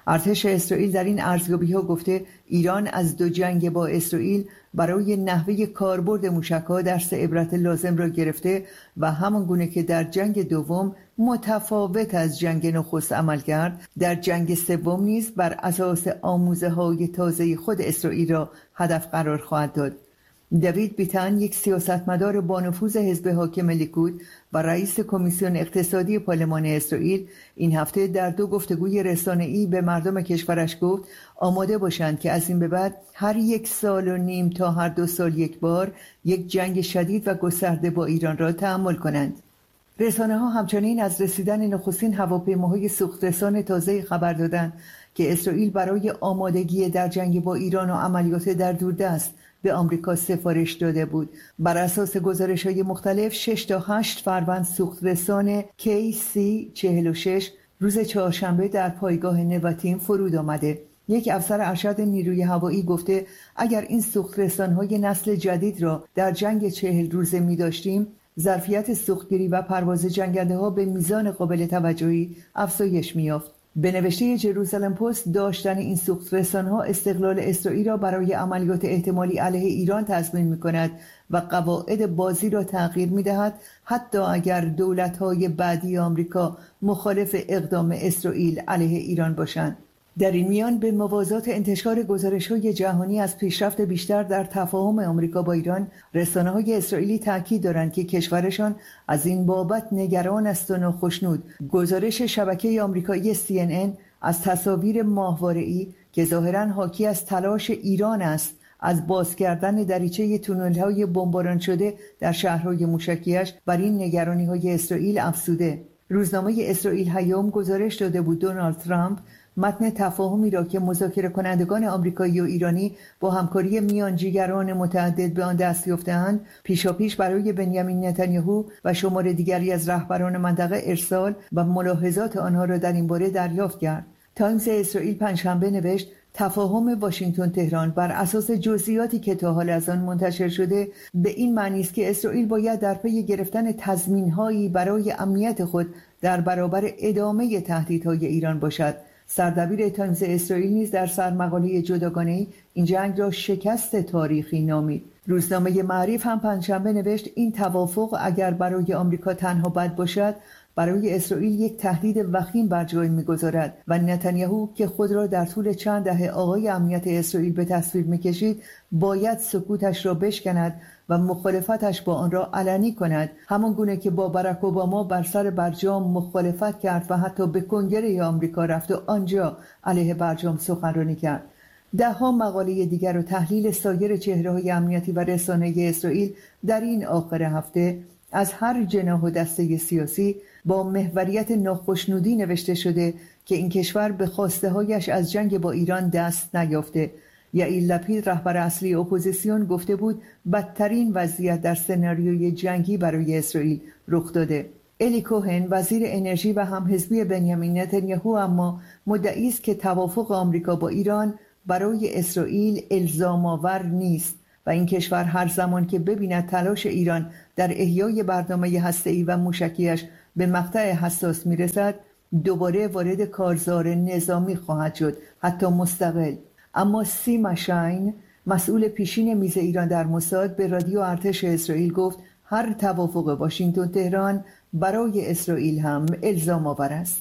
ارتش اسرائیل در این ارزیابی‌ها گفته ایران از دو جنگ با اسرائیل برای نحوه کاربرد موشک‌ها درس عبرت لازم را گرفته و همان گونه که در جنگ دوم متفاوت از جنگ نخست عمل کرد، در جنگ سوم نیز بر اساس آموزه‌های تازه خود اسرائیل را هدف قرار خواهد داد. دیوید بیتن، یک سیاستمدار با نفوذ حزب حاکم لیکود و رئیس کمیسیون اقتصادی پارلمان اسرائیل، این هفته در دو گفتگوی رسانه‌ای به مردم کشورش گفت آماده باشند که از این به بعد هر یک سال و نیم تا هر دو سال یک بار یک جنگ شدید و گسترده با ایران را تحمل کنند. رسانه‌ها همچنین از رسیدن نخستین هواپیماهای سوخترسان تازه خبر دادند که اسرائیل برای آمادگی در جنگ با ایران و عملیات در دوردست به آمریکا سفارش داده بود. بر اساس گزارش‌های مختلف شش تا هشت فروند سوخترسان کی سی چهل و شش روز چهارشنبه در پایگاه نواتیم فرود آمده. یک افسر ارشد نیروی هوایی گفته اگر این سوخترسان‌های نسل جدید را در جنگ چهل روزه می‌داشتیم، ظرفیت سوختگیری و پرواز جنگنده‌ها به میزان قابل توجهی افزایش می‌یافت. به نوشته جروزالم پست، داشتن این سوخترسان‌ها استقلال اسرائیل را برای عملیات احتمالی علیه ایران تضمین می‌کند و قواعد بازی را تغییر می‌دهد، حتی اگر دولت‌های بعدی آمریکا مخالف اقدام اسرائیل علیه ایران باشند. در این میان به موازات انتشار گزارش‌های جهانی از پیشرفت بیشتر در تفاهم آمریکا با ایران، رسانه‌های اسرائیلی تاکید دارند که کشورشان از این بابت نگران است و ناخشنود. گزارش شبکه آمریکایی سی ان ان از تصاویر ماهواره‌ای که ظاهراً حاکی از تلاش ایران است از باز کردن دریچه تونل‌های بمباران شده در شهرهای موشکیش بر این نگرانی‌های اسرائیل افزوده. روزنامه اسرائیل هیوم گزارش داده بود دونالد ترامپ متن تفاهمی را که مذاکره کنندگان آمریکایی و ایرانی با همکاری میانجیگران متعدد به آن دست یافته‌اند، پیشاپیش برای بنیامین نتانیاهو و شمار دیگری از رهبران منطقه ارسال و ملاحظات آنها را در این باره دریافت کرد. تایمز اسرائیل پنجشنبه نوشت تفاهم واشنگتن تهران بر اساس جزئیاتی که تا حال از آن منتشر شده به این معنی است که اسرائیل باید در پی گرفتن تضمین‌هایی برای امنیت خود در برابر ادامه تهدیدهای ایران باشد. سردبیر تایمز اسرائیل نیز در سرمقاله جداگانه‌ای این جنگ را شکست تاریخی نامید. روزنامه معریف هم پنجشنبه نوشت این توافق اگر برای آمریکا تنها بد باشد، برای اسرائیل یک تهدید وخیم بر جای می‌گذارد و نتانیاهو که خود را در طول چند دهه آقای امنیت اسرائیل به تصویر می‌کشید، باید سکوتش را بشکند و مخالفتش با آن را علنی کند، همان گونه که با باراک اوباما بر سر برجام مخالفت کرد و حتی به کنگره آمریکا رفت و آنجا علیه برجام سخنرانی کرد. ده ها مقاله دیگر و تحلیل سایر چهره‌های امنیتی و رسانه‌ای اسرائیل در این آخر هفته از هر جناح و دسته سیاسی با محوریت ناخشنودی نوشته شده که این کشور به خواسته‌هایش از جنگ با ایران دست نیافته. یائیر لپید رهبر اصلی اپوزیسیون گفته بود بدترین وضعیت در سناریوی جنگی برای اسرائیل رخ داده. الی کوهن وزیر انرژی و همحزبی بنیامین نتانیاهو اما مدعی است که توافق آمریکا با ایران برای اسرائیل الزام آور نیست و این کشور هر زمان که ببیند تلاش ایران در احیای برنامه هسته‌ای و موشکیش به مقطع حساس میرسد، دوباره وارد کارزار نظامی خواهد شد، حتی مستقل. اما سیما شاین، مسئول پیشین میز ایران در موساد، به رادیو ارتش اسرائیل گفت هر توافق واشنگتن تهران برای اسرائیل هم الزام آور است.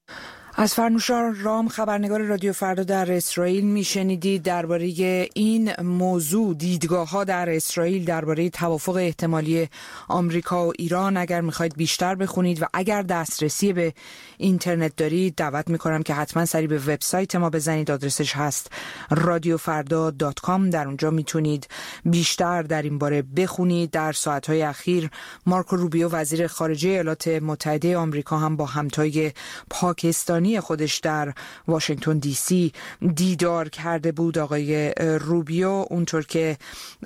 از فرنوشار رام، خبرنگار رادیو فردا در اسرائیل، میشنیدید درباره این موضوع، دیدگاه‌ها در اسرائیل درباره توافق احتمالی آمریکا و ایران. اگر میخواید بیشتر بخونید و اگر دسترسی به اینترنت دارید، دعوت میکنم که حتما سری به وبسایت ما بزنید. آدرسش هست رادیو فردا دات کام. در اونجا میتونید بیشتر در این باره بخونید. در ساعتهای اخیر مارکو روبیو، وزیر خارجه ایالات متحده آمریکا، هم با همتای پاکستان خودش در واشنگتن دی سی دیدار کرده بود. آقای روبیو، اونطور که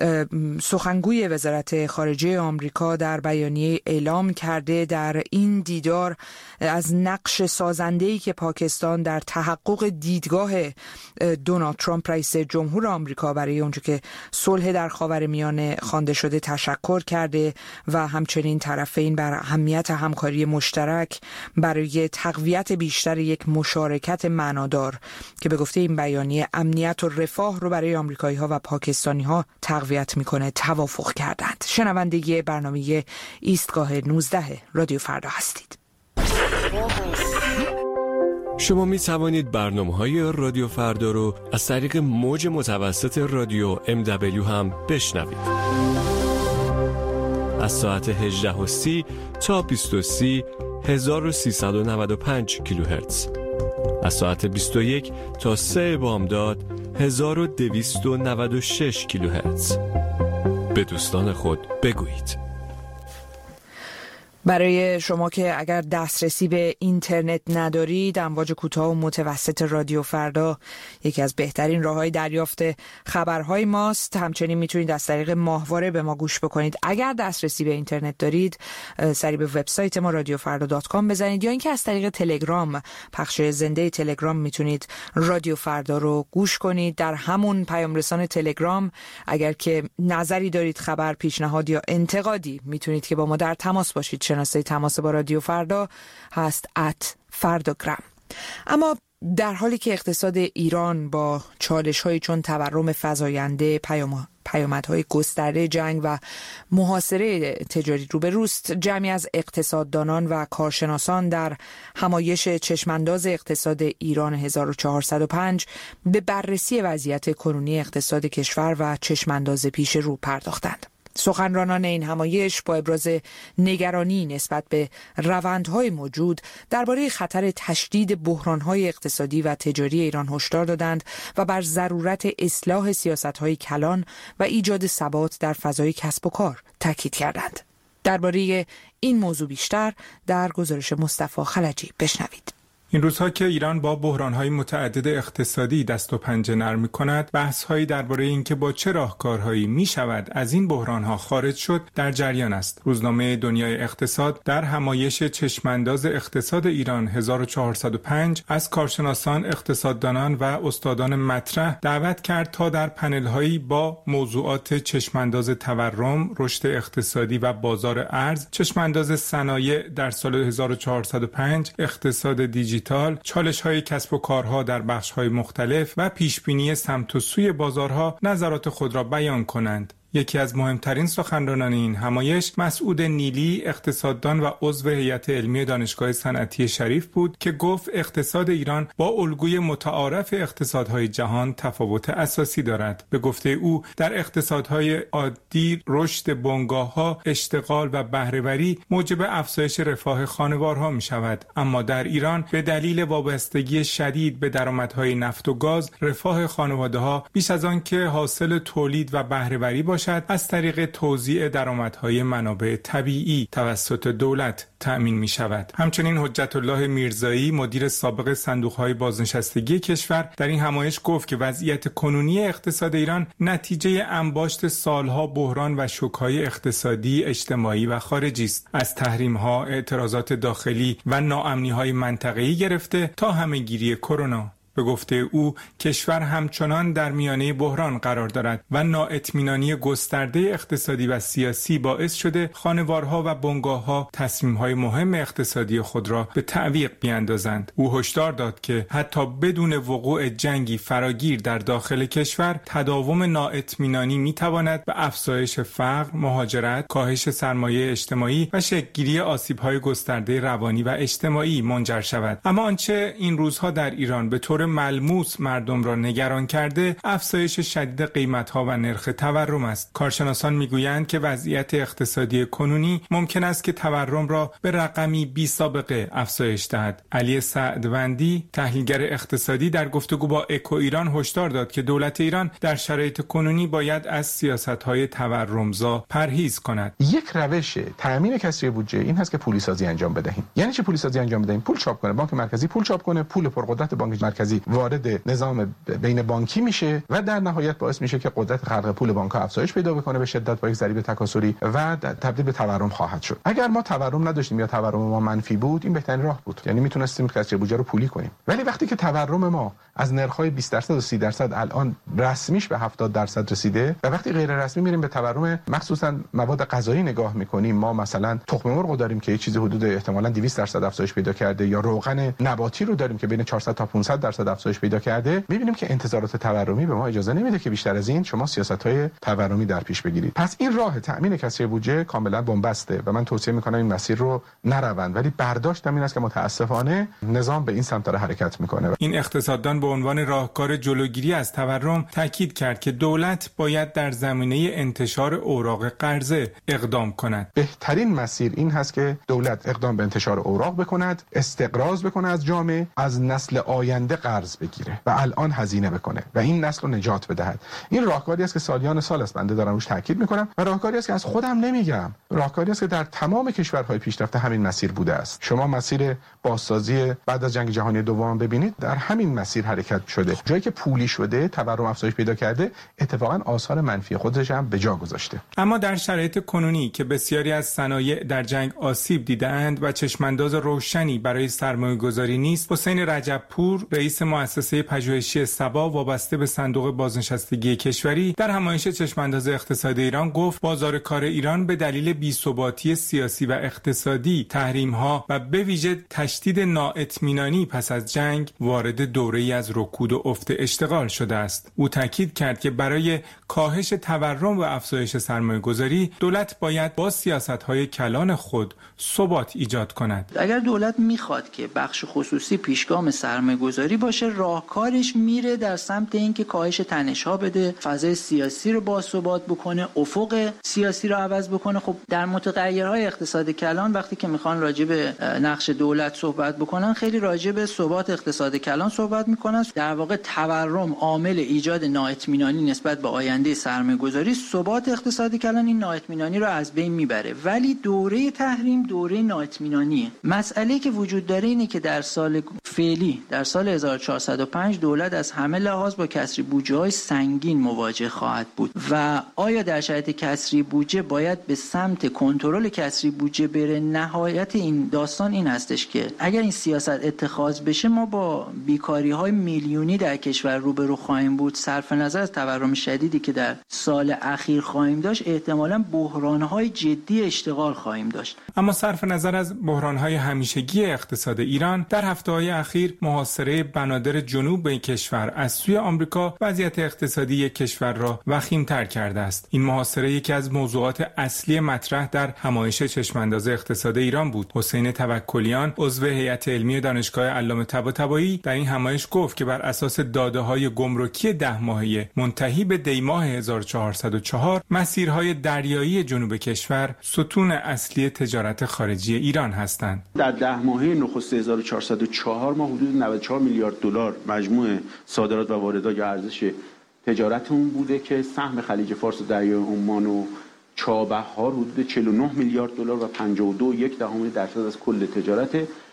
سخنگوی وزارت خارجه آمریکا در بیانیه اعلام کرده، در این دیدار از نقش سازنده‌ای که پاکستان در تحقق دیدگاه دونالد ترامپ رئیس جمهور آمریکا برای اونجا که صلح در خاورمیانه خوانده شده تشکر کرده و همچنین طرفین بر اهمیت همکاری مشترک برای تقویت بیشتر یک مشارکت معنادار که به گفته این بیانیه امنیت و رفاه رو برای آمریکایی‌ها و پاکستانی‌ها تقویت می‌کنه توافق کردند. شنونده برنامه ایستگاه نوزده رادیو فردا هستید. شما می توانید برنامه‌های رادیو فردا رو از طریق موج متوسط رادیو ام دبلیو هم بشنوید. از ساعت هجده و سی تا بیست و سی هزار و سیصد و نود و پنج کیلوهرتز. از ساعت بیست و یک تا سه بامداد هزار و دویست و نود و شش کیلوهرتز. به دوستان خود بگویید. برای شما که اگر دسترسی به اینترنت ندارید، امواج کوتاه و متوسط رادیو فردا یکی از بهترین راههای دریافت خبرهای ماست. همچنین میتونید از طریق ماهواره به ما گوش بکنید. اگر دسترسی به اینترنت دارید، سری به وبسایت ما رادیو فردا دات کام بزنید یا اینکه از طریق تلگرام، پخش زنده تلگرام میتونید رادیو فردا رو گوش کنید. در همون پیام رسان تلگرام اگر که نظری دارید، خبر، پیشنهاد یا انتقادی، میتونید که با ما در تماس باشید. شناسه تماس با رادیو فردا هست ات فرداگرام. اما در حالی که اقتصاد ایران با چالش‌هایی چون تورم فزاینده، پیام پیامدهای گسترده جنگ و محاصره تجاری روبروست، جمعی از اقتصاددانان و کارشناسان در همایش چشمانداز اقتصاد ایران هزار و چهارصد و پنج به بررسی وضعیت کنونی اقتصاد کشور و چشمانداز پیش رو پرداختند. سخنرانان این همایش با ابراز نگرانی نسبت به روندهای موجود درباره خطر تشدید بحرانهای اقتصادی و تجاری ایران هشدار دادند و بر ضرورت اصلاح سیاست‌های کلان و ایجاد ثبات در فضای کسب و کار تاکید کردند. درباره این موضوع بیشتر در گزارش مصطفی خلجی بشنوید. این روزها که ایران با بحران‌های متعدد اقتصادی دست و پنجه نرم می‌کند، بحث‌هایی درباره اینکه با چه راهکارهایی می‌شود از این بحران‌ها خارج شد در جریان است. روزنامه دنیای اقتصاد در همایش چشمانداز اقتصاد ایران هزار و چهارصد و پنج از کارشناسان، اقتصاددانان و استادان مطرح دعوت کرد تا در پنل‌هایی با موضوعات چشمانداز تورم، رشد اقتصادی و بازار ارز، چشمانداز صنایع در سال هزار و چهارصد و پنج، اقتصاد دیجیتال، چالش‌های کسب و کارها در بخش‌های مختلف و پیشبینی سمت و سوی بازارها نظرات خود را بیان کنند. یکی از مهمترین سخنرانان این همایش مسعود نیلی، اقتصاددان و عضو هیئت علمی دانشگاه صنعتی شریف بود که گفت اقتصاد ایران با الگوی متعارف اقتصادهای جهان تفاوت اساسی دارد. به گفته او در اقتصادهای عادی رشد بنگاه‌ها، اشتغال و بهره‌وری موجب افزایش رفاه خانوارها می‌شود، اما در ایران به دلیل وابستگی شدید به درآمدهای نفت و گاز، رفاه خانواده‌ها بیش از آن که حاصل تولید و بهره‌وری باشد از طریق توزیع درآمدهای منابع طبیعی توسط دولت تأمین می شود. همچنین حجت الله میرزایی، مدیر سابق صندوق‌های بازنشستگی کشور، در این همایش گفت که وضعیت کنونی اقتصاد ایران نتیجه انباشت سالها بحران و شوک‌های اقتصادی، اجتماعی و خارجی است. از تحریم‌ها، اعتراضات داخلی و ناامنی‌های منطقه‌ای گرفته تا همه‌گیری کرونا. به گفته او کشور همچنان در میانه بحران قرار دارد و نااطمینانی گسترده اقتصادی و سیاسی باعث شده خانوارها و بنگاه‌ها تصمیم‌های مهم اقتصادی خود را به تعویق بیاندازند. او هشدار داد که حتی بدون وقوع جنگی فراگیر در داخل کشور، تداوم نااطمینانی می‌تواند به افزایش فقر، مهاجرت، کاهش سرمایه اجتماعی و شکل‌گیری آسیب‌های گسترده روانی و اجتماعی منجر شود. اما آنچه این روزها در ایران به طور ملموس مردم را نگران کرده، افزایش شدید قیمت‌ها و نرخ تورم است. کارشناسان می‌گویند که وضعیت اقتصادی کنونی ممکن است که تورم را به رقمی بی سابقه افزایش دهد. علی سعدوندی، تحلیلگر اقتصادی، در گفتگو با اکو ایران هشدار داد که دولت ایران در شرایط کنونی باید از سیاست‌های تورمزا پرهیز کند. یک روش تامین کسری بودجه این هست که پولی سازی انجام بدهیم. یعنی چه پولی سازی انجام بدهیم؟ پول چاپ کنه، بانک مرکزی پول چاپ کنه، پول پرقدرت بانک مرکزی خصوصی وارد نظام بین بانکی میشه و در نهایت باعث میشه که قدرت خلق پول بانک‌ها افزایش پیدا بکنه به شدت با یک ضریب تکاسلی و تبدیل به تورم خواهد شد. اگر ما تورم نداشتیم یا تورم ما منفی بود، این بهترین راه بود، یعنی میتونستیم کسری بودجه رو پولی کنیم. ولی وقتی که تورم ما از نرخ‌های بیست درصد و سی درصد الان رسمیش به هفتاد درصد رسیده و وقتی غیر رسمی میریم به تورم مخصوصا مواد غذایی نگاه میکنیم، ما مثلا تخم مرغ داریم که یه چیزی حدود احتمالاً دویست درصد افزایش پیدا کرده یا روغن نباتی رو داریم که بین چهارصد تا پانصد درصد افزایش پیدا کرده، می‌بینیم که انتظارات تورمی به ما اجازه نمیده که بیشتر از این شما سیاست‌های تورمی در پیش بگیرید. پس این راه تأمین کسری بودجه کاملا بن‌بسته و من توصیه می‌کنم این مسیر رو نروند، ولی برداشتم این است که متأسفانه نظام به این سمت داره حرکت می‌کنه. این اقتصاددان به عنوان راهکار جلوگیری از تورم تاکید کرد که دولت باید در زمینه انتشار اوراق قرضه اقدام کند. بهترین مسیر این هست که دولت اقدام به انتشار اوراق بکند، استقراض بکنه از جامعه، از نسل آینده قرض بگیره و الان هزینه بکنه و این نسل رو نجات بدهد. این راهکاری است که سالیان سال است بنده دارم روش تاکید میکنم و راهکاری است که از خودم نمیگم، راهکاری است که در تمام کشورهای پیشرفته همین مسیر بوده است. شما مسیر بازسازی بعد از جنگ جهانی دوم ببینید، در همین مسیر حرکت شده. جایی که پولی شده، تورم افزایش پیدا کرده، اتفاقا آثار منفی خودش هم به جا گذاشته. اما در شرایط کنونی که بسیاری از صنایع در جنگ آسیب دیده‌اند و چشمانداز روشنی برای سرمایه‌گذاری نیست، حسین رجب‌پور رئیس مؤسسه پژوهشی سبا وابسته به صندوق بازنشستگی کشوری در همایش چشمانداز اقتصاد ایران گفت بازار کار ایران به دلیل بی‌ثباتی سیاسی و اقتصادی، تحریم‌ها و به ویژه تشدید نااطمینانی پس از جنگ وارد دوره‌ای از رکود و افت اشتغال شده است. او تاکید کرد که برای کاهش تورم و افزایش سرمایه‌گذاری دولت باید با سیاست‌های کلان خود ثبات ایجاد کند. اگر دولت میخواد که بخش خصوصی پیشگام سرمایه‌گذاری باشه، راهکارش میره در سمت اینکه کاهش تنش‌ها بده، فضای سیاسی رو باثبات بکنه، افق سیاسی رو عوض بکنه. خب در متغیرهای اقتصاد کلان وقتی که میخوان راجع به نقش دولت صحبت بکنن، خیلی راجع به ثبات اقتصاد کلان صحبت میکنن. در واقع تورم عامل ایجاد نااطمینانی نسبت به آینده سرمایه‌گذاری، ثبات اقتصاد کلان این نااطمینانی رو از بین میبره. ولی دوره تحریم دوره نااطمینانیه. مسئله که وجود داره اینه که در سال فعلی، در سال هزار و چهارصد و پنج دولت از همه لحاظ با کسری بودجه‌های سنگین مواجه خواهد بود و آیا در شرایط کسری بودجه باید به سمت کنترل کسری بودجه بره؟ نهایت این داستان این هستش که اگر این سیاست اتخاذ بشه، ما با بیکاری‌های میلیونی در کشور روبرو خواهیم بود. صرف نظر از تورم شدیدی که در سال اخیر خواهیم داشت، احتمالاً بحران‌های جدی اشتغال خواهیم داشت. اما صرف نظر از بحران‌های همیشگی اقتصاد ایران، در هفته‌های اخیر محاصره بنادر جنوب این کشور از سوی آمریکا وضعیت اقتصادی کشور را وخیم‌تر کرده است. این محاصره یکی از موضوعات اصلی مطرح در همایش چشمانداز اقتصاد ایران بود. حسین توکلیان، عضو هیئت علمی دانشگاه علامه طباطبایی، در این همایش گفت که بر اساس داده‌های گمرکی ده ماهه منتهی به دی ماه هزار و چهارصد و چهار، مسیرهای دریایی جنوب کشور ستون اصلی تجارت خارجی ایران هستند. در ده ماهه نخست هزار و چهارصد و چهار ما حدود نود و چهار میلیارد دلار مجموع صادرات و واردات یا ارزش تجارتمون بوده که سهم خلیج فارس و دریای عمان و چابهار حدود چهل و نه میلیارد دلار و پنجاه و دو و یک دهم درصد از کل تجارت.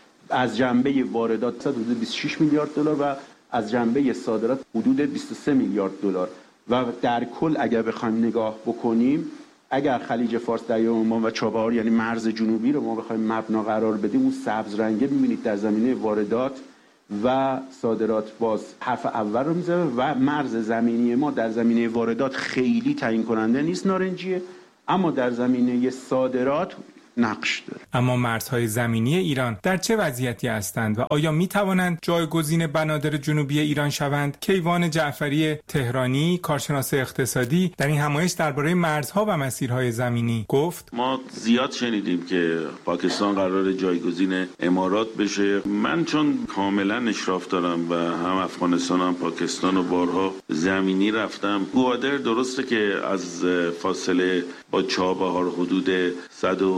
از جنبه واردات حدود بیست و شش میلیارد دلار و از جنبه صادرات حدود بیست و سه میلیارد دلار. و در کل اگر بخوایم نگاه بکنیم، اگر خلیج فارس، دریای عمان و چابهار یعنی مرز جنوبی رو ما بخوایم مبنا قرار بدیم، اون سبز رنگه می‌بینید در زمینه واردات و صادرات باز حرف اول رو میزنه و مرز زمینی ما در زمینه واردات خیلی تعیین کننده نیست، نارنجیه، اما در زمینه صادرات نقش داره. اما مرزهای زمینی ایران در چه وضعیتی هستند و آیا می توانند جایگزین بنادر جنوبی ایران شوند؟ کیوان جعفری تهرانی، کارشناس اقتصادی، در این همایش درباره مرزها و مسیرهای زمینی گفت: ما زیاد شنیدیم که پاکستان قرار جایگزین امارات بشه. من چون کاملا اشراف دارم و هم افغانستان هم پاکستان و بارها زمینی رفتم، گوادر درسته که از فاصله با چابهار حدود صد و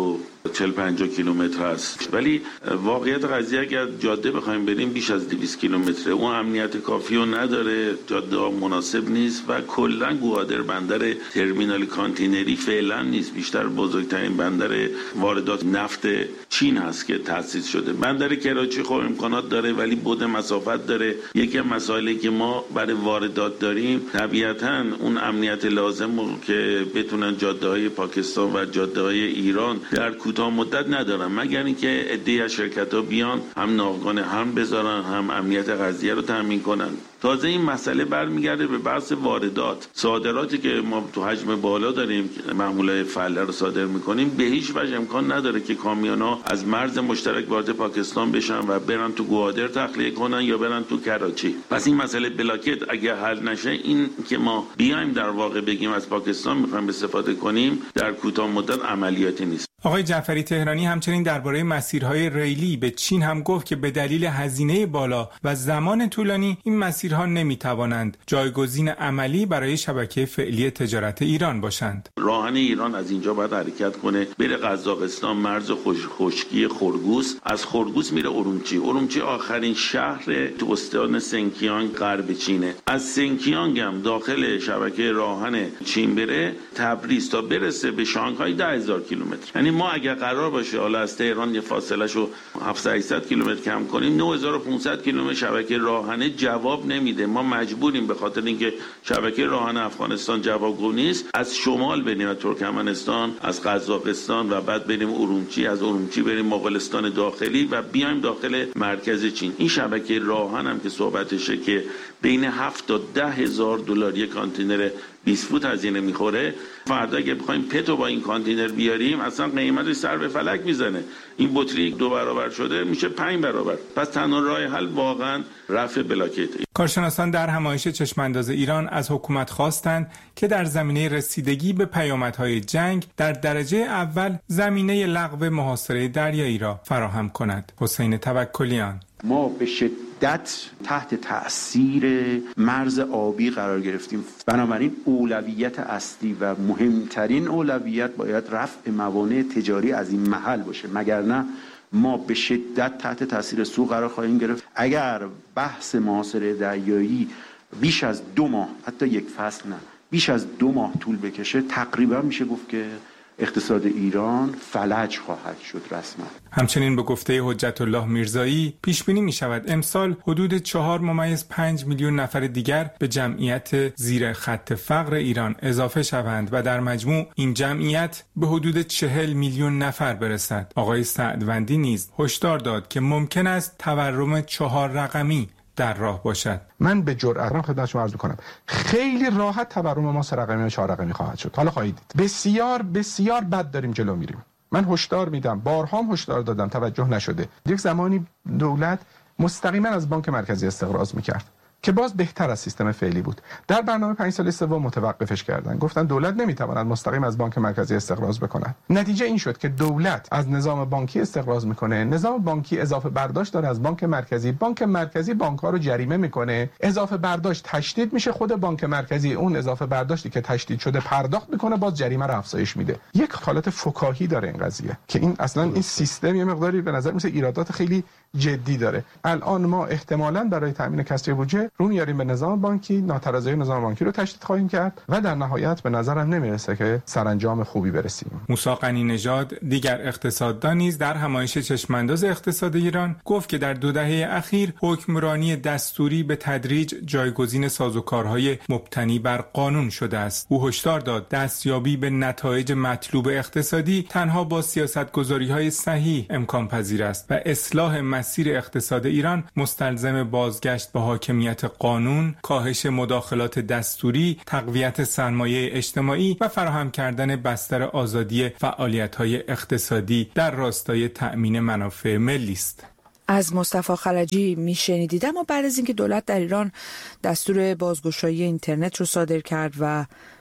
چهل پنجاه کیلومتر است، ولی واقعیت قضیه اگر جاده بخوایم بریم بیش از دویست کیلومتره. اون امنیت کافی رو نداره، جاده مناسب نیست و کلا گوادر بندر ترمینال کانتینری فعلا نیست، بیشتر بزرگترین بندر واردات نفت چین هست که تأسیس شده. بندر کراچی خب امکانات داره ولی بعد مسافت داره. یکی از مسائلی که ما برای واردات داریم طبیعتاً اون امنیت لازم رو که بتونن جاده‌های پاکستان و جاده‌های ایران در کوتاه مدت ندارن، مگر اینکه عده‌ای از شرکت‌ها بیان هم ناوگان هم بذارن هم امنیت قضیه رو تامین کنن. تازه این مسئله برمیگرده به بحث واردات. صادراتی که ما تو حجم بالا داریم محمولات فله رو صادر میکنیم به هیچ وجه امکان نداره که کامیونا از مرز مشترک وارد پاکستان بشن و برن تو گوادر تخلیه کنن یا برن تو کراچی. پس این مسئله بلاکت اگه حل نشه، این که ما بیایم در واقع بگیم از پاکستان میخوایم استفاده کنیم در کوتاه مدت عملیاتی نیست. آقای جعفری تهرانی همچنین درباره مسیرهای ریلی به چین هم گفت که به دلیل هزینه بالا و زمان طولانی این مسیرها نمیتوانند جایگزین عملی برای شبکه فعلی تجارت ایران باشند. راهن ایران از اینجا باید حرکت کنه بره قزاقستان، مرز خوش خشکی خرگوس، از خرگوس میره ارومچی. ارومچی آخرین شهر تو استان سنکیانگ غرب چینه. از سنکیانگ هم داخل شبکه راهن چین بره تبریز تا برسه به شانگهای ده هزار کیلومتر. یعنی ما اگر قرار باشه حالا از تهران یه فاصله شو هفتصد هشتصد کیلومتر کم کنیم، نه هزار و پانصد کیلومتر شبکه راهنه جواب نمیده. ما مجبوریم به خاطر اینکه شبکه راهن افغانستان جوابگو نیست از شمال بریم ترکمنستان، از قزاقستان و بعد بریم ارومچی، از ارومچی بریم مغولستان داخلی و بیایم داخل مرکز چین. این شبکه راهن هم که صحبتشه که بین هفت تا ده هزار دلار یک کانتینر بیست فوت هزینه میخوره. فردا اگه بخوایم پتو با این کانتینر بیاریم اصلا قیمتش سر به فلک میزنه. این بطری دو برابر شده میشه پنج برابر. پس تنها راه حل واقعا رفع بلاکت. کارشناسان در همایش چشمانداز ایران از حکومت خواستند که در زمینه رسیدگی به پیامدهای جنگ در درجه اول زمینه لغو محاصره دریایی را فراهم کند. حسین توکلیان: ما به شدت تحت تأثیر مرز آبی قرار گرفتیم، بنابراین اولویت اصلی و مهمترین اولویت باید رفع موانع تجاری از این محل باشه، مگر نه ما به شدت تحت تأثیر سوء قرار خواهیم گرفت. اگر بحث محاصره دریایی بیش از دو ماه، حتی یک فصل نه، بیش از دو ماه طول بکشه، تقریبا میشه گفت که اقتصاد ایران فلج خواهد شد رسما. همچنین به گفته حجت الله میرزایی پیش بینی می شود امسال حدود چهار ممیز پنج میلیون نفر دیگر به جمعیت زیر خط فقر ایران اضافه شوند و در مجموع این جمعیت به حدود چهل میلیون نفر برسد. آقای سعدوندی نیز هشدار داد که ممکن است تورم چهار رقمی در راه باشد. من به جرئت خدمت شما عرض می‌کنم خیلی راحت تورم ما سه رقمی و چهار رقمی خواهد شد. حالا خواهید دید بسیار بسیار بد داریم جلو میریم. من هشدار میدم، بارها هم هشدار دادم، توجه نشده. یک زمانی دولت مستقیما از بانک مرکزی استقراض میکرد که باز بهتر از سیستم فعلی بود. در برنامه پنج سال سوم متوقفش کردن، گفتن دولت نمیتواند مستقیم از بانک مرکزی استقراض بکند. نتیجه این شد که دولت از نظام بانکی استقراض میکنه، نظام بانکی اضافه برداشت داره از بانک مرکزی، بانک مرکزی بانک‌ها رو جریمه میکنه، اضافه برداشت تشدید میشه، خود بانک مرکزی اون اضافه برداشتی که تشدید شده پرداخت میکنه، باز جریمه رو افزایش میده. یک حالت فکاهی داره این قضیه که این اصلا این سیستم یه مقداری به نظر میسه ایرادات خیلی جدی داره. الان ما احتمالاً برای تامین کسری بودجه رو میاریم به نظام بانکی، ناترازی نظام بانکی رو تشدید خواهیم کرد و در نهایت به نظرم نمیرسه که سرانجام خوبی برسیم. موسی غنی نژاد دیگر اقتصاددان نیز در همایش چشمانداز اقتصاد ایران گفت که در دو دهه اخیر حکمرانی دستوری به تدریج جایگزین سازوکارهای مبتنی بر قانون شده است. او هشدار داد دستیابی به نتایج مطلوب اقتصادی تنها با سیاستگذاری‌های صحیح امکان پذیر است و اصلاح مسیر اقتصاد ایران مستلزم بازگشت به حاکمیت قانون، کاهش مداخلات دستوری، تقویت سرمایه اجتماعی و فراهم کردن بستر آزادی فعالیت‌های اقتصادی در راستای تأمین منافع ملی است. از مصطفی خلجی میشنیدید. اما بعد از اینکه دولت در ایران دستور بازگشایی اینترنت رو صادر کرد و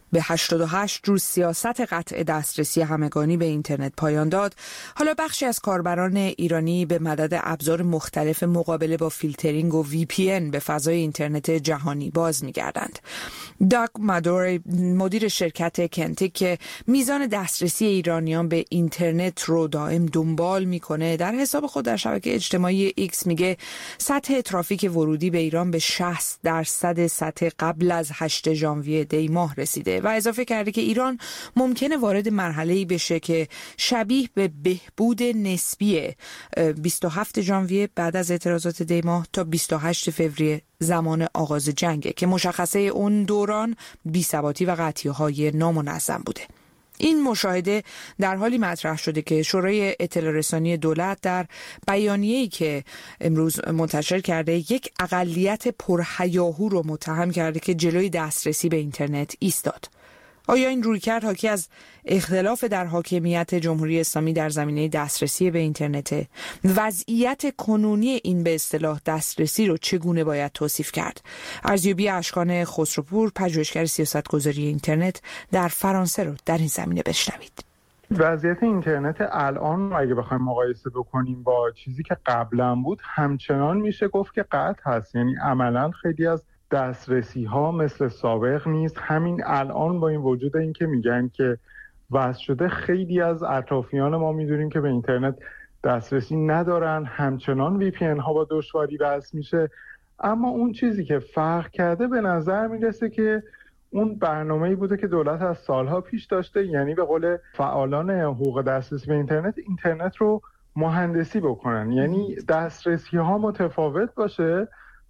به هشتاد و هشت روز سیاست قطع دسترسی همگانی به اینترنت پایان داد، حالا بخشی از کاربران ایرانی به مدد ابزار مختلف مقابله با فیلترینگ و وی پی ان به فضای اینترنت جهانی باز می‌گردند. داگ مادور، مدیر شرکت کنتیک که میزان دسترسی ایرانیان به اینترنت رو دائم دنبال میکنه، در حساب خود در شبکه اجتماعی ایکس میگه سطح ترافیک ورودی به ایران به شصت درصد سطح قبل از هشتم ژانویه دی ماه رسیده و اضافه کرده که ایران ممکنه وارد مرحله‌ای بشه که شبیه به بهبود نسبی بیست و هفتم ژانویه بعد از اعتراضات دی ماه تا بیست و هشتم فوریه زمان آغاز جنگه که مشخصه اون دوران بی‌ثباتی و قطعی‌های نامنظم بوده. این مشاهده در حالی مطرح شده که شورای اطلاع رسانی دولت در بیانیه‌ای که امروز منتشر کرده یک اقلیت پرهیاهو رو متهم کرده که جلوی دسترسی به اینترنت ایستاد. آیا این رویکرد حاکی از اختلاف در حاکمیت جمهوری اسلامی در زمینه دسترسی به اینترنت؟ وضعیت کنونی این به اصطلاح دسترسی رو چگونه باید توصیف کرد؟ ارزیابی اشکان خسروپور، پژوهشگر سیاستگذاری اینترنت در فرانسه رو در این زمینه بشنوید. وضعیت اینترنت الان اگه بخوایم مقایسه بکنیم با چیزی که قبلا بود، همچنان میشه گفت که قطع هست. یعنی عملاً خیلی از دسترسی ها مثل سابق نیست. همین الان با این وجود این که میگن که وضع شده، خیلی از اطرافیان ما میدونیم که به اینترنت دسترسی ندارن، همچنان وی پی ان ها با دشواری وصل میشه. اما اون چیزی که فرق کرده به نظر میرسه که اون برنامه‌ای بوده که دولت از سالها پیش داشته، یعنی به قول فعالان حقوق دسترسی به اینترنت، اینترنت رو مهندسی بکنن، یعنی دسترسی ها متفاوت باشه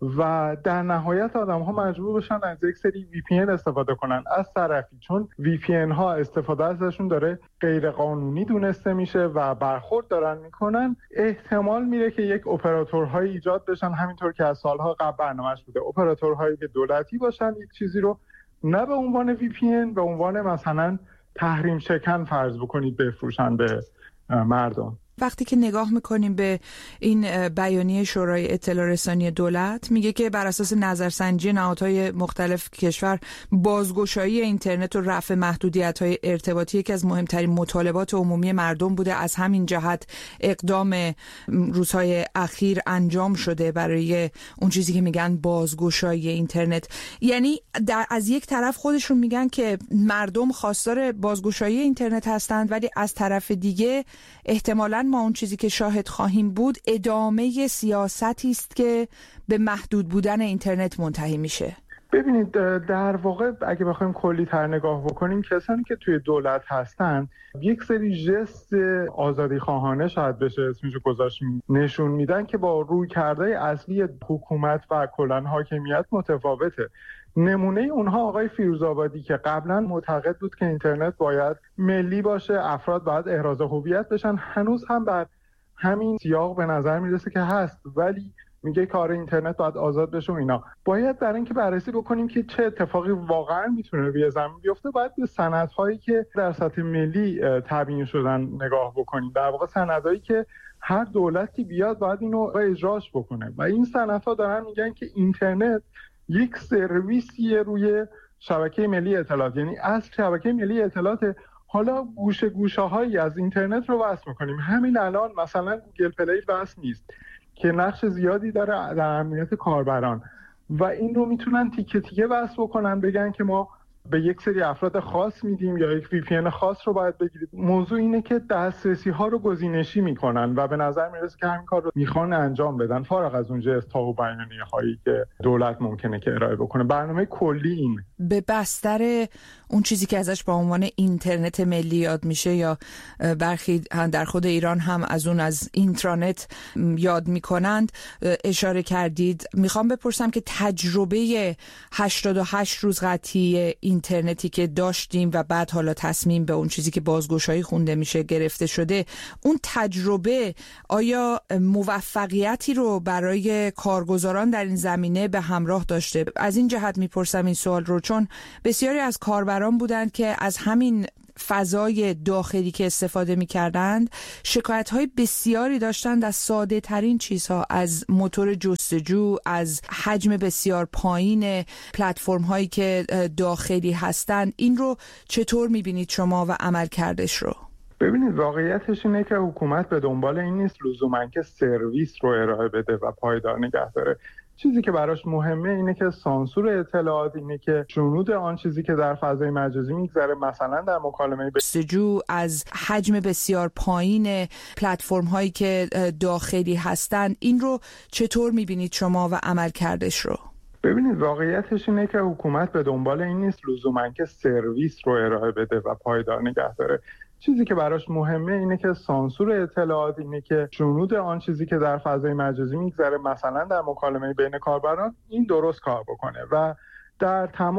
و در نهایت آدم ها مجبور بشن از یک سری وی پی ان استفاده کنن از طرفی، چون وی پی ان ها استفاده ازشون داره غیر قانونی دونسته میشه و برخورد دارن میکنن. احتمال میره که یک اپراتورهای ایجاد بشن، همینطور که از سالها قبل برنامه‌اش بوده، اپراتورهایی که دولتی باشن، یک چیزی رو نه به عنوان وی پی ان، به عنوان مثلا تحریم شکن فرض بکنید بفروشن به مردم. وقتی که نگاه میکنیم به این بیانیه شورای اطلاع رسانی دولت، میگه که بر اساس نظرسنجی نهادهای مختلف کشور، بازگشایی اینترنت و رفع محدودیت‌های ارتباطی یکی از مهمترین مطالبات عمومی مردم بوده. از همین جهت اقدام روزهای اخیر انجام شده برای اون چیزی که میگن بازگشایی اینترنت. یعنی در از یک طرف خودشون میگن که مردم خواستار بازگشایی اینترنت هستند، ولی از طرف دیگه احتمالاً ما اون چیزی که شاهد خواهیم بود ادامه سیاستی است که به محدود بودن اینترنت منتهی میشه. ببینید، در واقع اگه بخوایم کلی تر نگاه بکنیم، کسانی که توی دولت هستن یک سری ژست آزادی خواهانه شاید بشه اسمشو گذاشت نشون میدن که با رویکردهای اصلی حکومت و کلاً حاکمیت متفاوته. نمونه اونها آقای فیروزآبادی که قبلا معتقد بود که اینترنت باید ملی باشه، افراد باید احراز هویت بشن، هنوز هم بر همین سیاق به نظر میرسه که هست، ولی میگه کار اینترنت باید آزاد بشه و اینا. باید برای اینکه بررسی بکنیم که چه اتفاقی واقعا میتونه روی زمین بیفته، باید به سندهایی که در سطح ملی تبیین شدن نگاه بکنیم. در واقع سندهایی که هر دولتی بیاد باید اینو اجراش بکنه و این سندها دارن میگن که اینترنت یک سرویسیه روی شبکه ملی اطلاعات، یعنی اصل شبکه ملی اطلاعات. حالا گوشه گوشه هایی از اینترنت رو وصل میکنیم. همین الان مثلا گوگل پلی وصل نیست که نقش زیادی داره در امنیت کاربران و این رو میتونن تیکه تیکه وصل بکنن، بگن که ما به یک سری افراد خاص میدیم یا یک وی پی ان خاص رو باید بگیرید. موضوع اینه که دسترسی ها رو گزینشی میکنن و به نظر میرسه که همین کار رو میخوان انجام بدن، فارغ از اون جست و بیانیه هایی که دولت ممکنه که ارائه بکنه. برنامه کلی این به بستر اون چیزی که ازش با عنوان اینترنت ملی یاد میشه، یا برخی در خود ایران هم از اون از اینترنت یاد میکنند، اشاره کردید. میخوام بپرسم که تجربه هشتاد و هشت روز قطعی اینترنتی که داشتیم و بعد حالا تصمیم به اون چیزی که بازگشایی خونده میشه گرفته شده، اون تجربه آیا موفقیتی رو برای کارگزاران در این زمینه به همراه داشته؟ از این جهت میپرسم این سوال رو چون بسیاری از کاربران بودند که از همین فضای داخلی که استفاده می‌کردند شکایت‌های بسیاری داشتند از ساده ترین چیزها، از موتور جستجو، از حجم بسیار پایین پلتفرم‌هایی که داخلی هستند. این رو چطور می‌بینید شما و عملکردش رو؟ ببینید واقعیتش اینه که حکومت به دنبال این نیست لزوما که سرویس رو ارائه بده و پایدار نگه داره. چیزی که براش مهمه اینه که سانسور اطلاعات، اینه که شنود آن چیزی که در فضای مجازی میگذره، مثلا در مکالمه جستجو، از حجم بسیار پایین پلتفرم هایی که داخلی هستند. این رو چطور میبینید شما و عملکردش رو؟ ببینید واقعیتش اینه که حکومت به دنبال این نیست لزوما که سرویس رو ارائه بده و پایدار نگه داره. چیزی که براش مهمه اینه که سانسور اطلاعات، اینه که شنود آن چیزی که در فضای مجازی میگذره، مثلا در مکالمه بین کاربران، این درست کار بکنه و در تمام